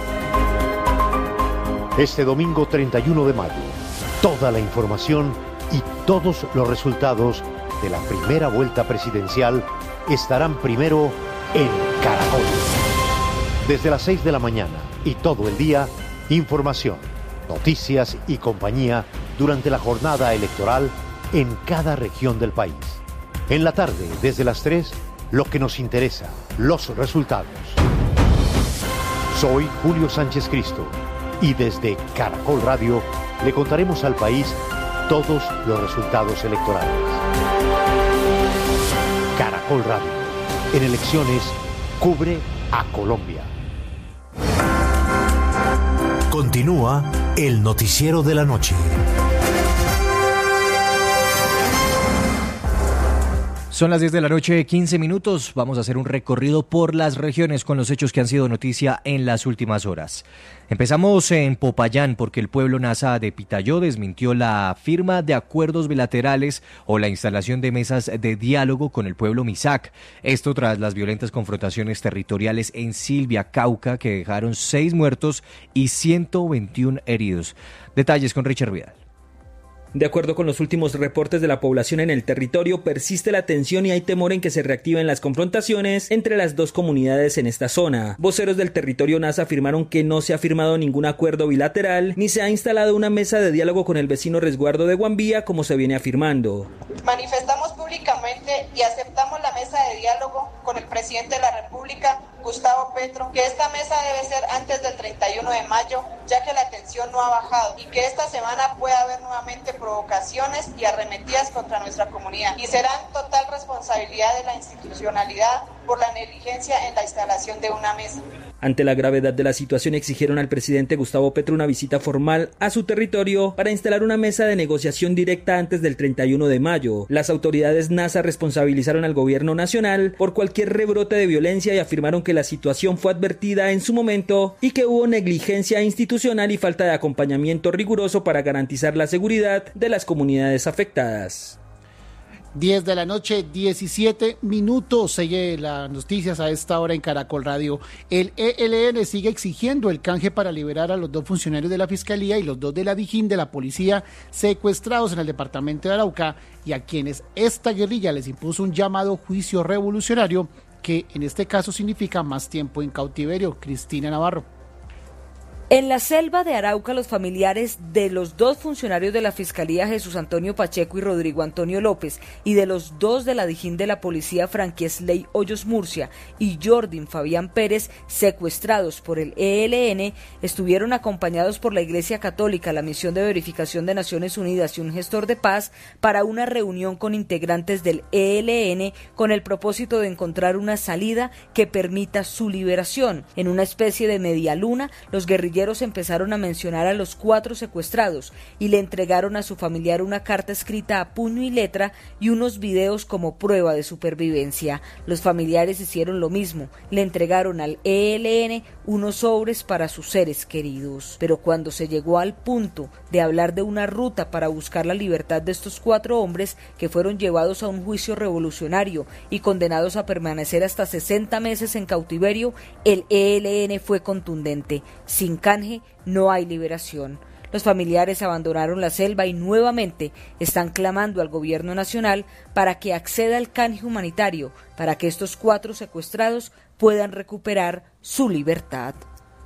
Este domingo treinta y uno de mayo, toda la información y todos los resultados de la primera vuelta presidencial estarán primero en Caracol. Desde las seis de la mañana y todo el día, información, noticias y compañía durante la jornada electoral en cada región del país. En la tarde, desde las tres, lo que nos interesa, los resultados. Soy Julio Sánchez Cristo y desde Caracol Radio le contaremos al país todos los resultados electorales. Caracol Radio, en elecciones, cubre a Colombia. Continúa el noticiero de la noche. Son las diez de la noche, quince minutos. Vamos a hacer un recorrido por las regiones con los hechos que han sido noticia en las últimas horas. Empezamos en Popayán porque el pueblo Nasa de Pitayó desmintió la firma de acuerdos bilaterales o la instalación de mesas de diálogo con el pueblo Misak. Esto tras las violentas confrontaciones territoriales en Silvia, Cauca, que dejaron seis muertos y ciento veintiuno heridos. Detalles con Richard Vidal. De acuerdo con los últimos reportes de la población en el territorio, persiste la tensión y hay temor en que se reactiven las confrontaciones entre las dos comunidades en esta zona. Voceros del territorio Nasa afirmaron que no se ha firmado ningún acuerdo bilateral ni se ha instalado una mesa de diálogo con el vecino resguardo de Guambía como se viene afirmando. Manifestamos públicamente y aceptamos la mesa de diálogo con el presidente de la República, Gustavo Petro, que esta mesa debe ser antes del treinta y uno de mayo, ya que la tensión no ha bajado y que esta semana puede haber nuevamente provocaciones y arremetidas contra nuestra comunidad y serán total responsabilidad de la institucionalidad por la negligencia en la instalación de una mesa. Ante la gravedad de la situación exigieron al presidente Gustavo Petro una visita formal a su territorio para instalar una mesa de negociación directa antes del treinta y uno de mayo. Las autoridades NASA responsabilizaron al gobierno nacional por cualquier rebrote de violencia y afirmaron que la situación fue advertida en su momento y que hubo negligencia institucional y falta de acompañamiento riguroso para garantizar la seguridad de las comunidades afectadas. diez de la noche, diecisiete minutos. Sigue las noticias a esta hora en Caracol Radio. El E L N sigue exigiendo el canje para liberar a los dos funcionarios de la Fiscalía y los dos de la Dijín de la Policía secuestrados en el departamento de Arauca y a quienes esta guerrilla les impuso un llamado juicio revolucionario que en este caso significa más tiempo en cautiverio. Cristina Navarro. En la selva de Arauca, los familiares de los dos funcionarios de la Fiscalía, Jesús Antonio Pacheco y Rodrigo Antonio López, y de los dos de la Dijín de la Policía, Franquesley Hoyos Murcia y Jordin Fabián Pérez, secuestrados por el E L N, estuvieron acompañados por la Iglesia Católica, la Misión de Verificación de Naciones Unidas y un gestor de paz para una reunión con integrantes del E L N con el propósito de encontrar una salida que permita su liberación. En una especie de media luna, los guerrilleros guerrilleros empezaron a mencionar a los cuatro secuestrados y le entregaron a su familiar una carta escrita a puño y letra y unos videos como prueba de supervivencia. Los familiares hicieron lo mismo, le entregaron al E L N unos sobres para sus seres queridos. Pero cuando se llegó al punto de hablar de una ruta para buscar la libertad de estos cuatro hombres que fueron llevados a un juicio revolucionario y condenados a permanecer hasta sesenta meses en cautiverio, el E L N fue contundente: sin canje no hay liberación. Los familiares abandonaron la selva y nuevamente están clamando al gobierno nacional para que acceda al canje humanitario para que estos cuatro secuestrados puedan recuperar su libertad.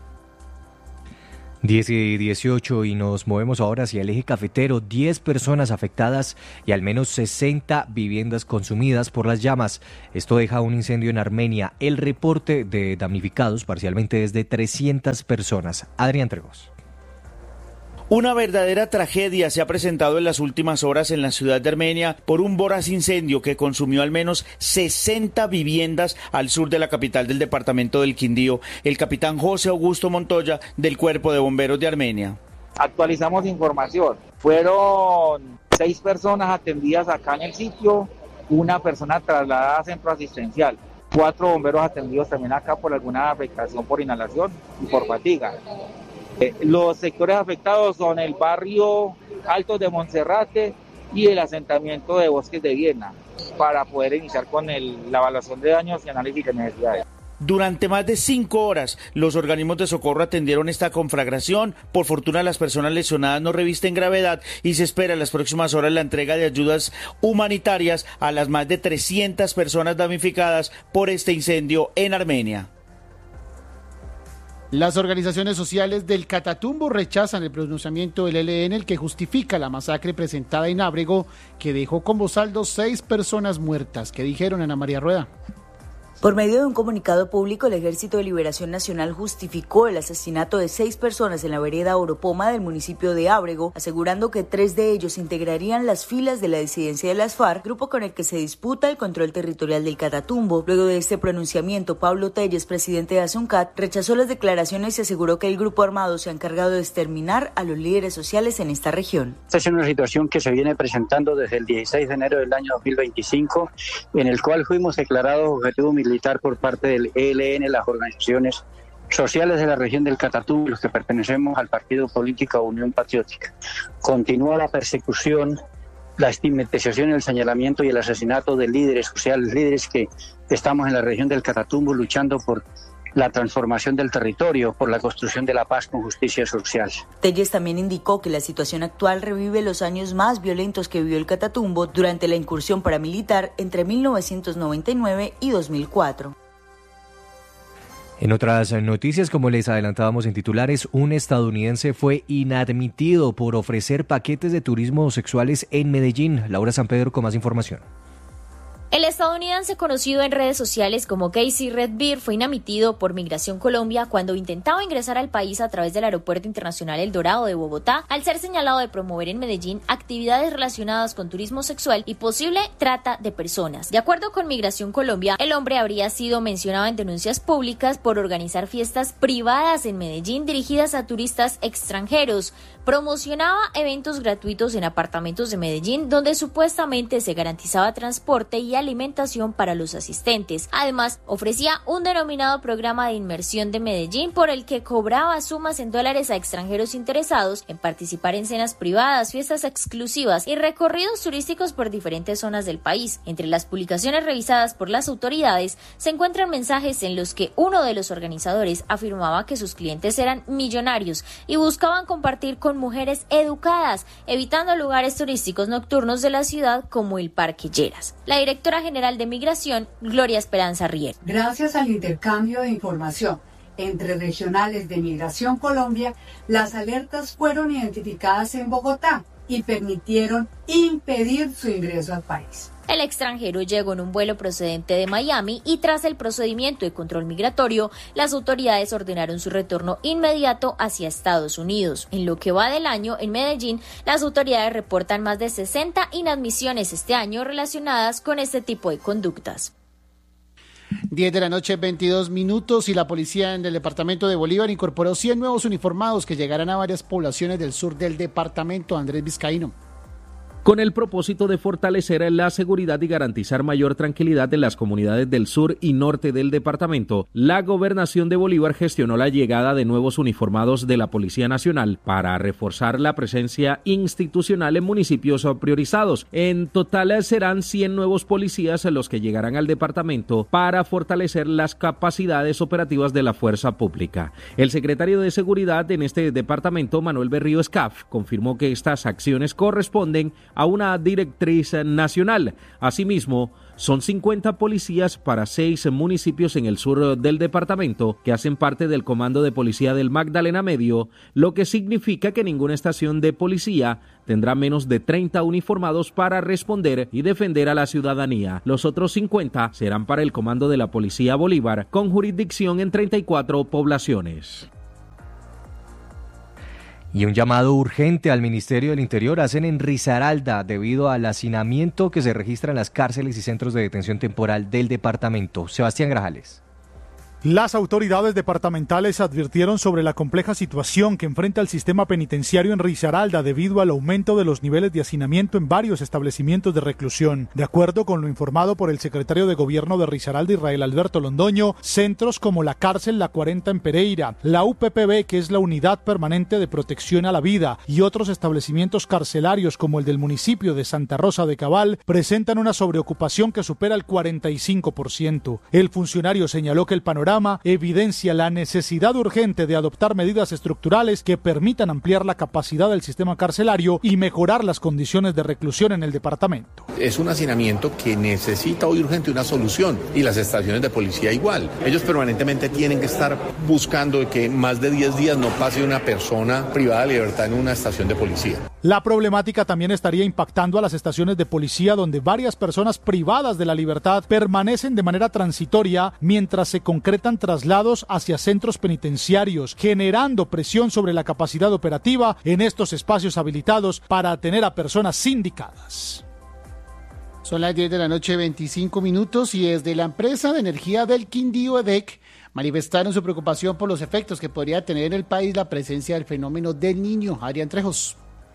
diez y dieciocho y nos movemos ahora hacia el eje cafetero. diez personas afectadas y al menos sesenta viviendas consumidas por las llamas. Esto deja un incendio en Armenia. El reporte de damnificados parcialmente es de trescientas personas. Adrián Tregos. Una verdadera tragedia se ha presentado en las últimas horas en la ciudad de Armenia por un voraz incendio que consumió al menos sesenta viviendas al sur de la capital del departamento del Quindío. El capitán José Augusto Montoya, del Cuerpo de Bomberos de Armenia. Actualizamos información. Fueron seis personas atendidas acá en el sitio, una persona trasladada a centro asistencial, cuatro bomberos atendidos también acá por alguna afectación por inhalación y por fatiga. Los sectores afectados son el barrio Altos de Monserrate y el asentamiento de Bosques de Viena, para poder iniciar con el, la evaluación de daños y análisis de necesidades. Durante más de cinco horas, los organismos de socorro atendieron esta conflagración. Por fortuna, las personas lesionadas no revisten gravedad y se espera en las próximas horas la entrega de ayudas humanitarias a las más de trescientas personas damnificadas por este incendio en Armenia. Las organizaciones sociales del Catatumbo rechazan el pronunciamiento del E L N, el que justifica la masacre presentada en Ábrego, que dejó como saldo seis personas muertas. ¿Qué dijeron, Ana María Rueda? Por medio de un comunicado público, el Ejército de Liberación Nacional justificó el asesinato de seis personas en la vereda Oropoma del municipio de Ábrego, asegurando que tres de ellos integrarían las filas de la disidencia de las FARC, grupo con el que se disputa el control territorial del Catatumbo. Luego de este pronunciamiento, Pablo Telles, presidente de ASUNCAT, rechazó las declaraciones y aseguró que el grupo armado se ha encargado de exterminar a los líderes sociales en esta región. Esta es una situación que se viene presentando desde el dieciséis de enero del año dos mil veinticinco, en el cual fuimos declarados objetivo militar militar por parte del E L N, las organizaciones sociales de la región del Catatumbo, los que pertenecemos al partido político Unión Patriótica. Continúa la persecución, la estigmatización, el señalamiento y el asesinato de líderes sociales, líderes que estamos en la región del Catatumbo luchando por la transformación del territorio, por la construcción de la paz con justicia social. Telles también indicó que la situación actual revive los años más violentos que vivió el Catatumbo durante la incursión paramilitar entre mil novecientos noventa y nueve y dos mil cuatro. En otras noticias, como les adelantábamos en titulares, un estadounidense fue inadmitido por ofrecer paquetes de turismo sexuales en Medellín. Laura San Pedro con más información. El estadounidense, conocido en redes sociales como Casey Redbeard, fue inadmitido por Migración Colombia cuando intentaba ingresar al país a través del Aeropuerto Internacional El Dorado de Bogotá, al ser señalado de promover en Medellín actividades relacionadas con turismo sexual y posible trata de personas. De acuerdo con Migración Colombia, el hombre habría sido mencionado en denuncias públicas por organizar fiestas privadas en Medellín dirigidas a turistas extranjeros. Promocionaba eventos gratuitos en apartamentos de Medellín donde supuestamente se garantizaba transporte y alimentación para los asistentes. Además, ofrecía un denominado programa de inmersión de Medellín por el que cobraba sumas en dólares a extranjeros interesados en participar en cenas privadas, fiestas exclusivas y recorridos turísticos por diferentes zonas del país. Entre las publicaciones revisadas por las autoridades se encuentran mensajes en los que uno de los organizadores afirmaba que sus clientes eran millonarios y buscaban compartir con mujeres educadas, evitando lugares turísticos nocturnos de la ciudad como el Parque Lleras. La directora general de Migración, Gloria Esperanza Rier. Gracias al intercambio de información entre regionales de Migración Colombia, las alertas fueron identificadas en Bogotá y permitieron impedir su ingreso al país. El extranjero llegó en un vuelo procedente de Miami y tras el procedimiento de control migratorio, las autoridades ordenaron su retorno inmediato hacia Estados Unidos. En lo que va del año, en Medellín, las autoridades reportan más de sesenta inadmisiones este año relacionadas con este tipo de conductas. diez de la noche, veintidós minutos, y la policía en el departamento de Bolívar incorporó cien nuevos uniformados que llegarán a varias poblaciones del sur del departamento. Andrés Vizcaíno. Con el propósito de fortalecer la seguridad y garantizar mayor tranquilidad en las comunidades del sur y norte del departamento, la Gobernación de Bolívar gestionó la llegada de nuevos uniformados de la Policía Nacional para reforzar la presencia institucional en municipios priorizados. En total serán cien nuevos policías los que llegarán al departamento para fortalecer las capacidades operativas de la fuerza pública. El secretario de Seguridad en este departamento, Manuel Berrío Escaf, confirmó que estas acciones corresponden a una directriz nacional. Asimismo, son cincuenta policías para seis municipios en el sur del departamento que hacen parte del Comando de Policía del Magdalena Medio, lo que significa que ninguna estación de policía tendrá menos de treinta uniformados para responder y defender a la ciudadanía. Los otros cincuenta serán para el Comando de la Policía Bolívar, con jurisdicción en treinta y cuatro poblaciones. Y un llamado urgente al Ministerio del Interior hacen en Risaralda debido al hacinamiento que se registra en las cárceles y centros de detención temporal del departamento. Sebastián Grajales. Las autoridades departamentales advirtieron sobre la compleja situación que enfrenta el sistema penitenciario en Risaralda debido al aumento de los niveles de hacinamiento en varios establecimientos de reclusión. De acuerdo con lo informado por el secretario de Gobierno de Risaralda, Israel Alberto Londoño, centros como la cárcel La cuarenta en Pereira, la U P P B, que es la Unidad Permanente de Protección a la Vida, y otros establecimientos carcelarios como el del municipio de Santa Rosa de Cabal, presentan una sobreocupación que supera el cuarenta y cinco por ciento. El funcionario señaló que el panorama evidencia la necesidad urgente de adoptar medidas estructurales que permitan ampliar la capacidad del sistema carcelario y mejorar las condiciones de reclusión en el departamento. Es un hacinamiento que necesita hoy urgente una solución, y las estaciones de policía igual. Ellos permanentemente tienen que estar buscando que más de diez días no pase una persona privada de libertad en una estación de policía. La problemática también estaría impactando a las estaciones de policía, donde varias personas privadas de la libertad permanecen de manera transitoria mientras se concretan traslados hacia centros penitenciarios, generando presión sobre la capacidad operativa en estos espacios habilitados para atender a personas sindicadas. Son las diez de la noche, veinticinco minutos, y desde la empresa de energía del Quindío, EDEC, manifestaron su preocupación por los efectos que podría tener en el país la presencia del fenómeno del Niño. Adrián Trejos.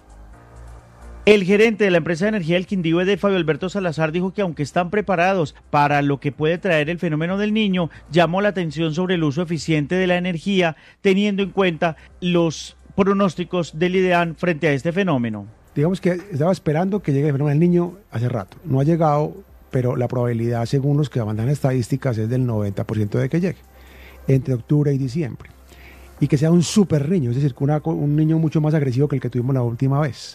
El gerente de la empresa de energía del Quindío, EDEC, Fabio Alberto Salazar, dijo que aunque están preparados para lo que puede traer el fenómeno del Niño, llamó la atención sobre el uso eficiente de la energía, teniendo en cuenta los pronósticos del IDEAN frente a este fenómeno. Digamos que estaba esperando que llegue el fenómeno del Niño hace rato. No ha llegado, pero la probabilidad, según los que mandan estadísticas, es del noventa por ciento de que llegue entre octubre y diciembre. Y que sea un super niño, es decir, una, un niño mucho más agresivo que el que tuvimos la última vez.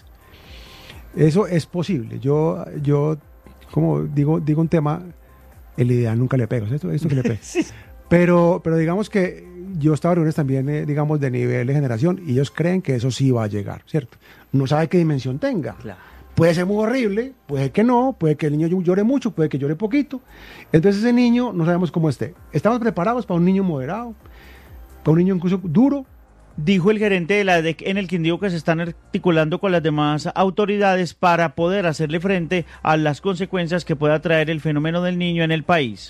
Eso es posible. Yo, yo como digo, digo un tema, el ideal nunca le pega, ¿cierto? Esto que le pega. Sí. Pero, pero digamos que yo estaba reuniones también, eh, digamos, de nivel de generación, y ellos creen que eso sí va a llegar, ¿cierto? No sabe qué dimensión tenga. Claro. Puede ser muy horrible, puede que no, puede que el niño llore mucho, puede que llore poquito. Entonces ese niño no sabemos cómo esté. Estamos preparados para un niño moderado, para un niño incluso duro. Dijo el gerente de la EDEC en el Quindío que se están articulando con las demás autoridades para poder hacerle frente a las consecuencias que pueda traer el fenómeno del Niño en el país.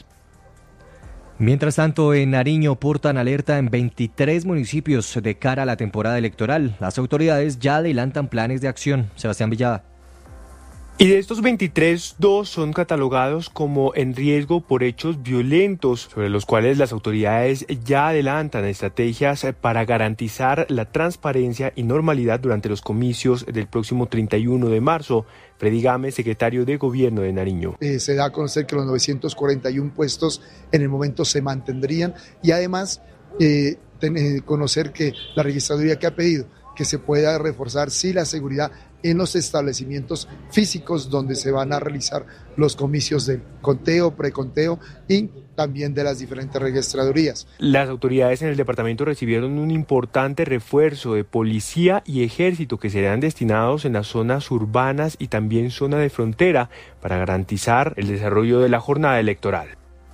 Mientras tanto, en Nariño portan alerta en veintitrés municipios de cara a la temporada electoral. Las autoridades ya adelantan planes de acción. Sebastián Villada. Y de estos veintitrés, dos son catalogados como en riesgo por hechos violentos, sobre los cuales las autoridades ya adelantan estrategias para garantizar la transparencia y normalidad durante los comicios del próximo treinta y uno de marzo. Freddy Gámez, secretario de Gobierno de Nariño. Eh, se da a conocer que los novecientos cuarenta y uno puestos en el momento se mantendrían, y además eh, ten, conocer que la registraduría que ha pedido que se pueda reforzar sí la seguridad en los establecimientos físicos donde se van a realizar los comicios de conteo, preconteo y también de las diferentes registradurías. Las autoridades en el departamento recibieron un importante refuerzo de policía y ejército que serán destinados en las zonas urbanas y también zona de frontera para garantizar el desarrollo de la jornada electoral.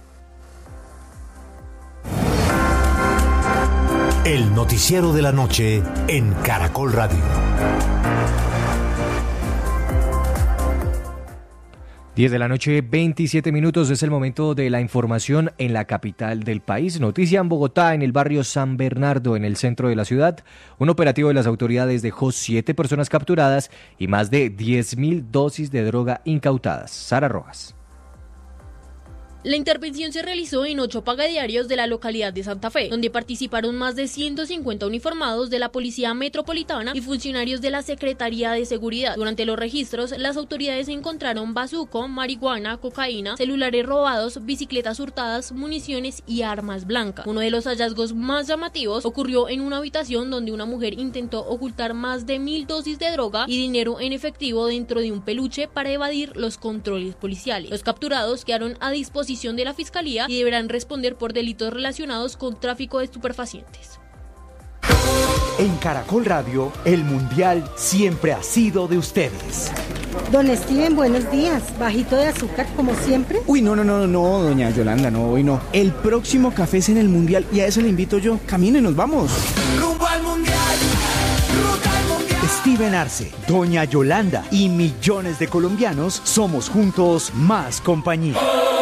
El noticiero de la noche en Caracol Radio. diez de la noche, veintisiete minutos, es el momento de la información en la capital del país. Noticia en Bogotá, en el barrio San Bernardo, en el centro de la ciudad. Un operativo de las autoridades dejó siete personas capturadas y más de diez mil dosis de droga incautadas. Sara Rojas. La intervención se realizó en ocho pagadiarios de la localidad de Santa Fe, donde participaron más de ciento cincuenta uniformados de la Policía Metropolitana y funcionarios de la Secretaría de Seguridad. Durante los registros, las autoridades encontraron bazuco, marihuana, cocaína, celulares robados, bicicletas hurtadas, municiones y armas blancas. Uno de los hallazgos más llamativos ocurrió en una habitación donde una mujer intentó ocultar más de mil dosis de droga y dinero en efectivo dentro de un peluche para evadir los controles policiales. Los capturados quedaron a disposición de la Fiscalía y deberán responder por delitos relacionados con tráfico de estupefacientes. En Caracol Radio, el Mundial siempre ha sido de ustedes. Don Steven, buenos días. ¿Bajito de azúcar como siempre? Uy, no, no, no, no, doña Yolanda, no, hoy no. El próximo café es en el Mundial y a eso le invito yo. Caminen, nos vamos. Rumbo al Mundial. Ruta al Mundial. Steven Arce, doña Yolanda y millones de colombianos somos juntos más compañía.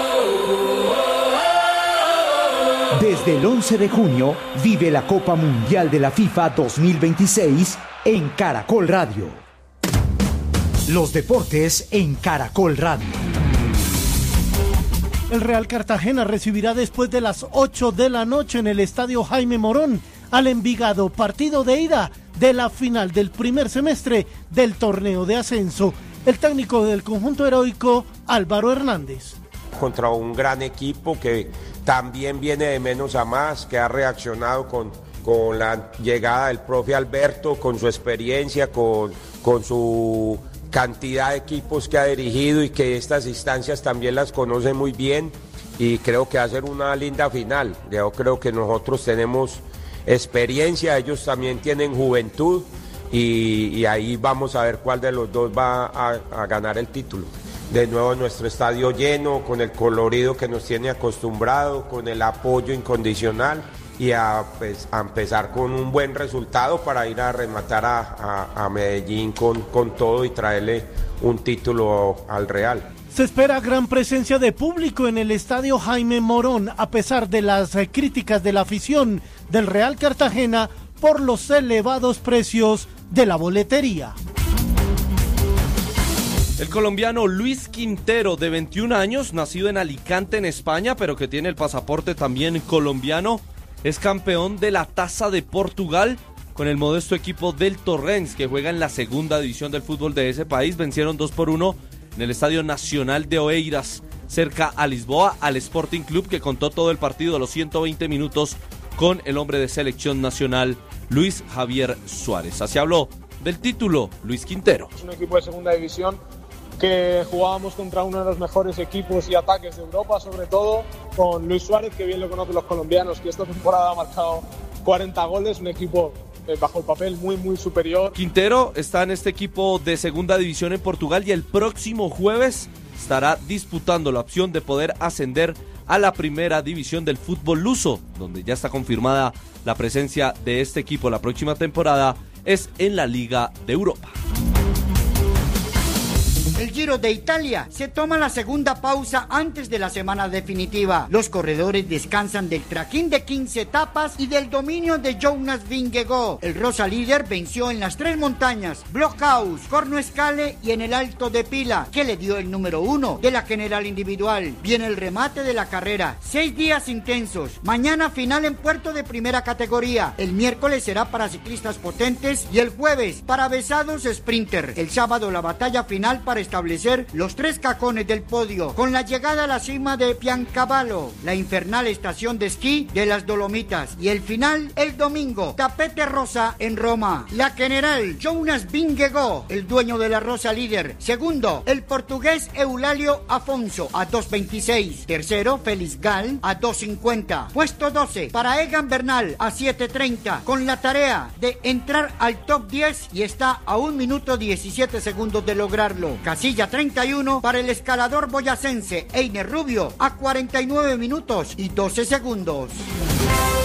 Desde el once de junio, vive la Copa Mundial de la FIFA dos mil veintiséis en Caracol Radio. Los deportes en Caracol Radio. El Real Cartagena recibirá después de las ocho de la noche en el Estadio Jaime Morón al Envigado, partido de ida de la final del primer semestre del torneo de ascenso. El técnico del conjunto heroico, Álvaro Hernández. Contra un gran equipo que también viene de menos a más, que ha reaccionado con, con la llegada del profe Alberto, con su experiencia, con, con su cantidad de equipos que ha dirigido y que estas instancias también las conoce muy bien, y creo que va a ser una linda final. Yo creo que nosotros tenemos experiencia, ellos también tienen juventud, y, y ahí vamos a ver cuál de los dos va a, a ganar el título. De nuevo nuestro estadio lleno, con el colorido que nos tiene acostumbrado, con el apoyo incondicional, y a, pues, a empezar con un buen resultado para ir a rematar a, a, a Medellín con, con todo y traerle un título al Real. Se espera gran presencia de público en el Estadio Jaime Morón, a pesar de las críticas de la afición del Real Cartagena por los elevados precios de la boletería. El colombiano Luis Quintero, de veintiún años, nacido en Alicante, en España, pero que tiene el pasaporte también colombiano, es campeón de la Taza de Portugal con el modesto equipo del Torrens, que juega en la segunda división del fútbol de ese país. Vencieron dos por uno en el Estadio Nacional de Oeiras, cerca a Lisboa, al Sporting Club, que contó todo el partido a los ciento veinte minutos con el hombre de selección nacional, Luis Javier Suárez. Así habló del título Luis Quintero. Es un equipo de segunda división que jugábamos contra uno de los mejores equipos y ataques de Europa, sobre todo con Luis Suárez, que bien lo conocen los colombianos, que esta temporada ha marcado cuarenta goles, un equipo eh, bajo el papel muy muy superior. Quintero está en este equipo de segunda división en Portugal y el próximo jueves estará disputando la opción de poder ascender a la primera división del fútbol luso, donde ya está confirmada la presencia de este equipo la próxima temporada, es en la Liga de Europa. El Giro de Italia se toma la segunda pausa antes de la semana definitiva. Los corredores descansan del trajín de quince etapas y del dominio de Jonas Vingegaard. El rosa líder venció en las tres montañas, Blockhaus, Cornoescale y en el Alto de Pila, que le dio el número uno de la general individual. Viene el remate de la carrera. Seis días intensos. Mañana final en Puerto de primera categoría. El miércoles será para ciclistas potentes y el jueves para besados sprinter. El sábado la batalla final para establecer los tres cajones del podio, con la llegada a la cima de Piancavallo, la infernal estación de esquí de las Dolomitas, y el final el domingo, tapete rosa en Roma. La general Jonas Vingegaard, el dueño de la rosa líder. Segundo, el portugués Eulalio Afonso a dos veintiséis. Tercero, Félix Gal a dos cincuenta. Puesto doce para Egan Bernal a siete treinta, con la tarea de entrar al top diez, y está a un minuto diecisiete segundos de lograrlo. Casilla treinta y uno para el escalador boyacense Einer Rubio a cuarenta y nueve minutos y doce segundos.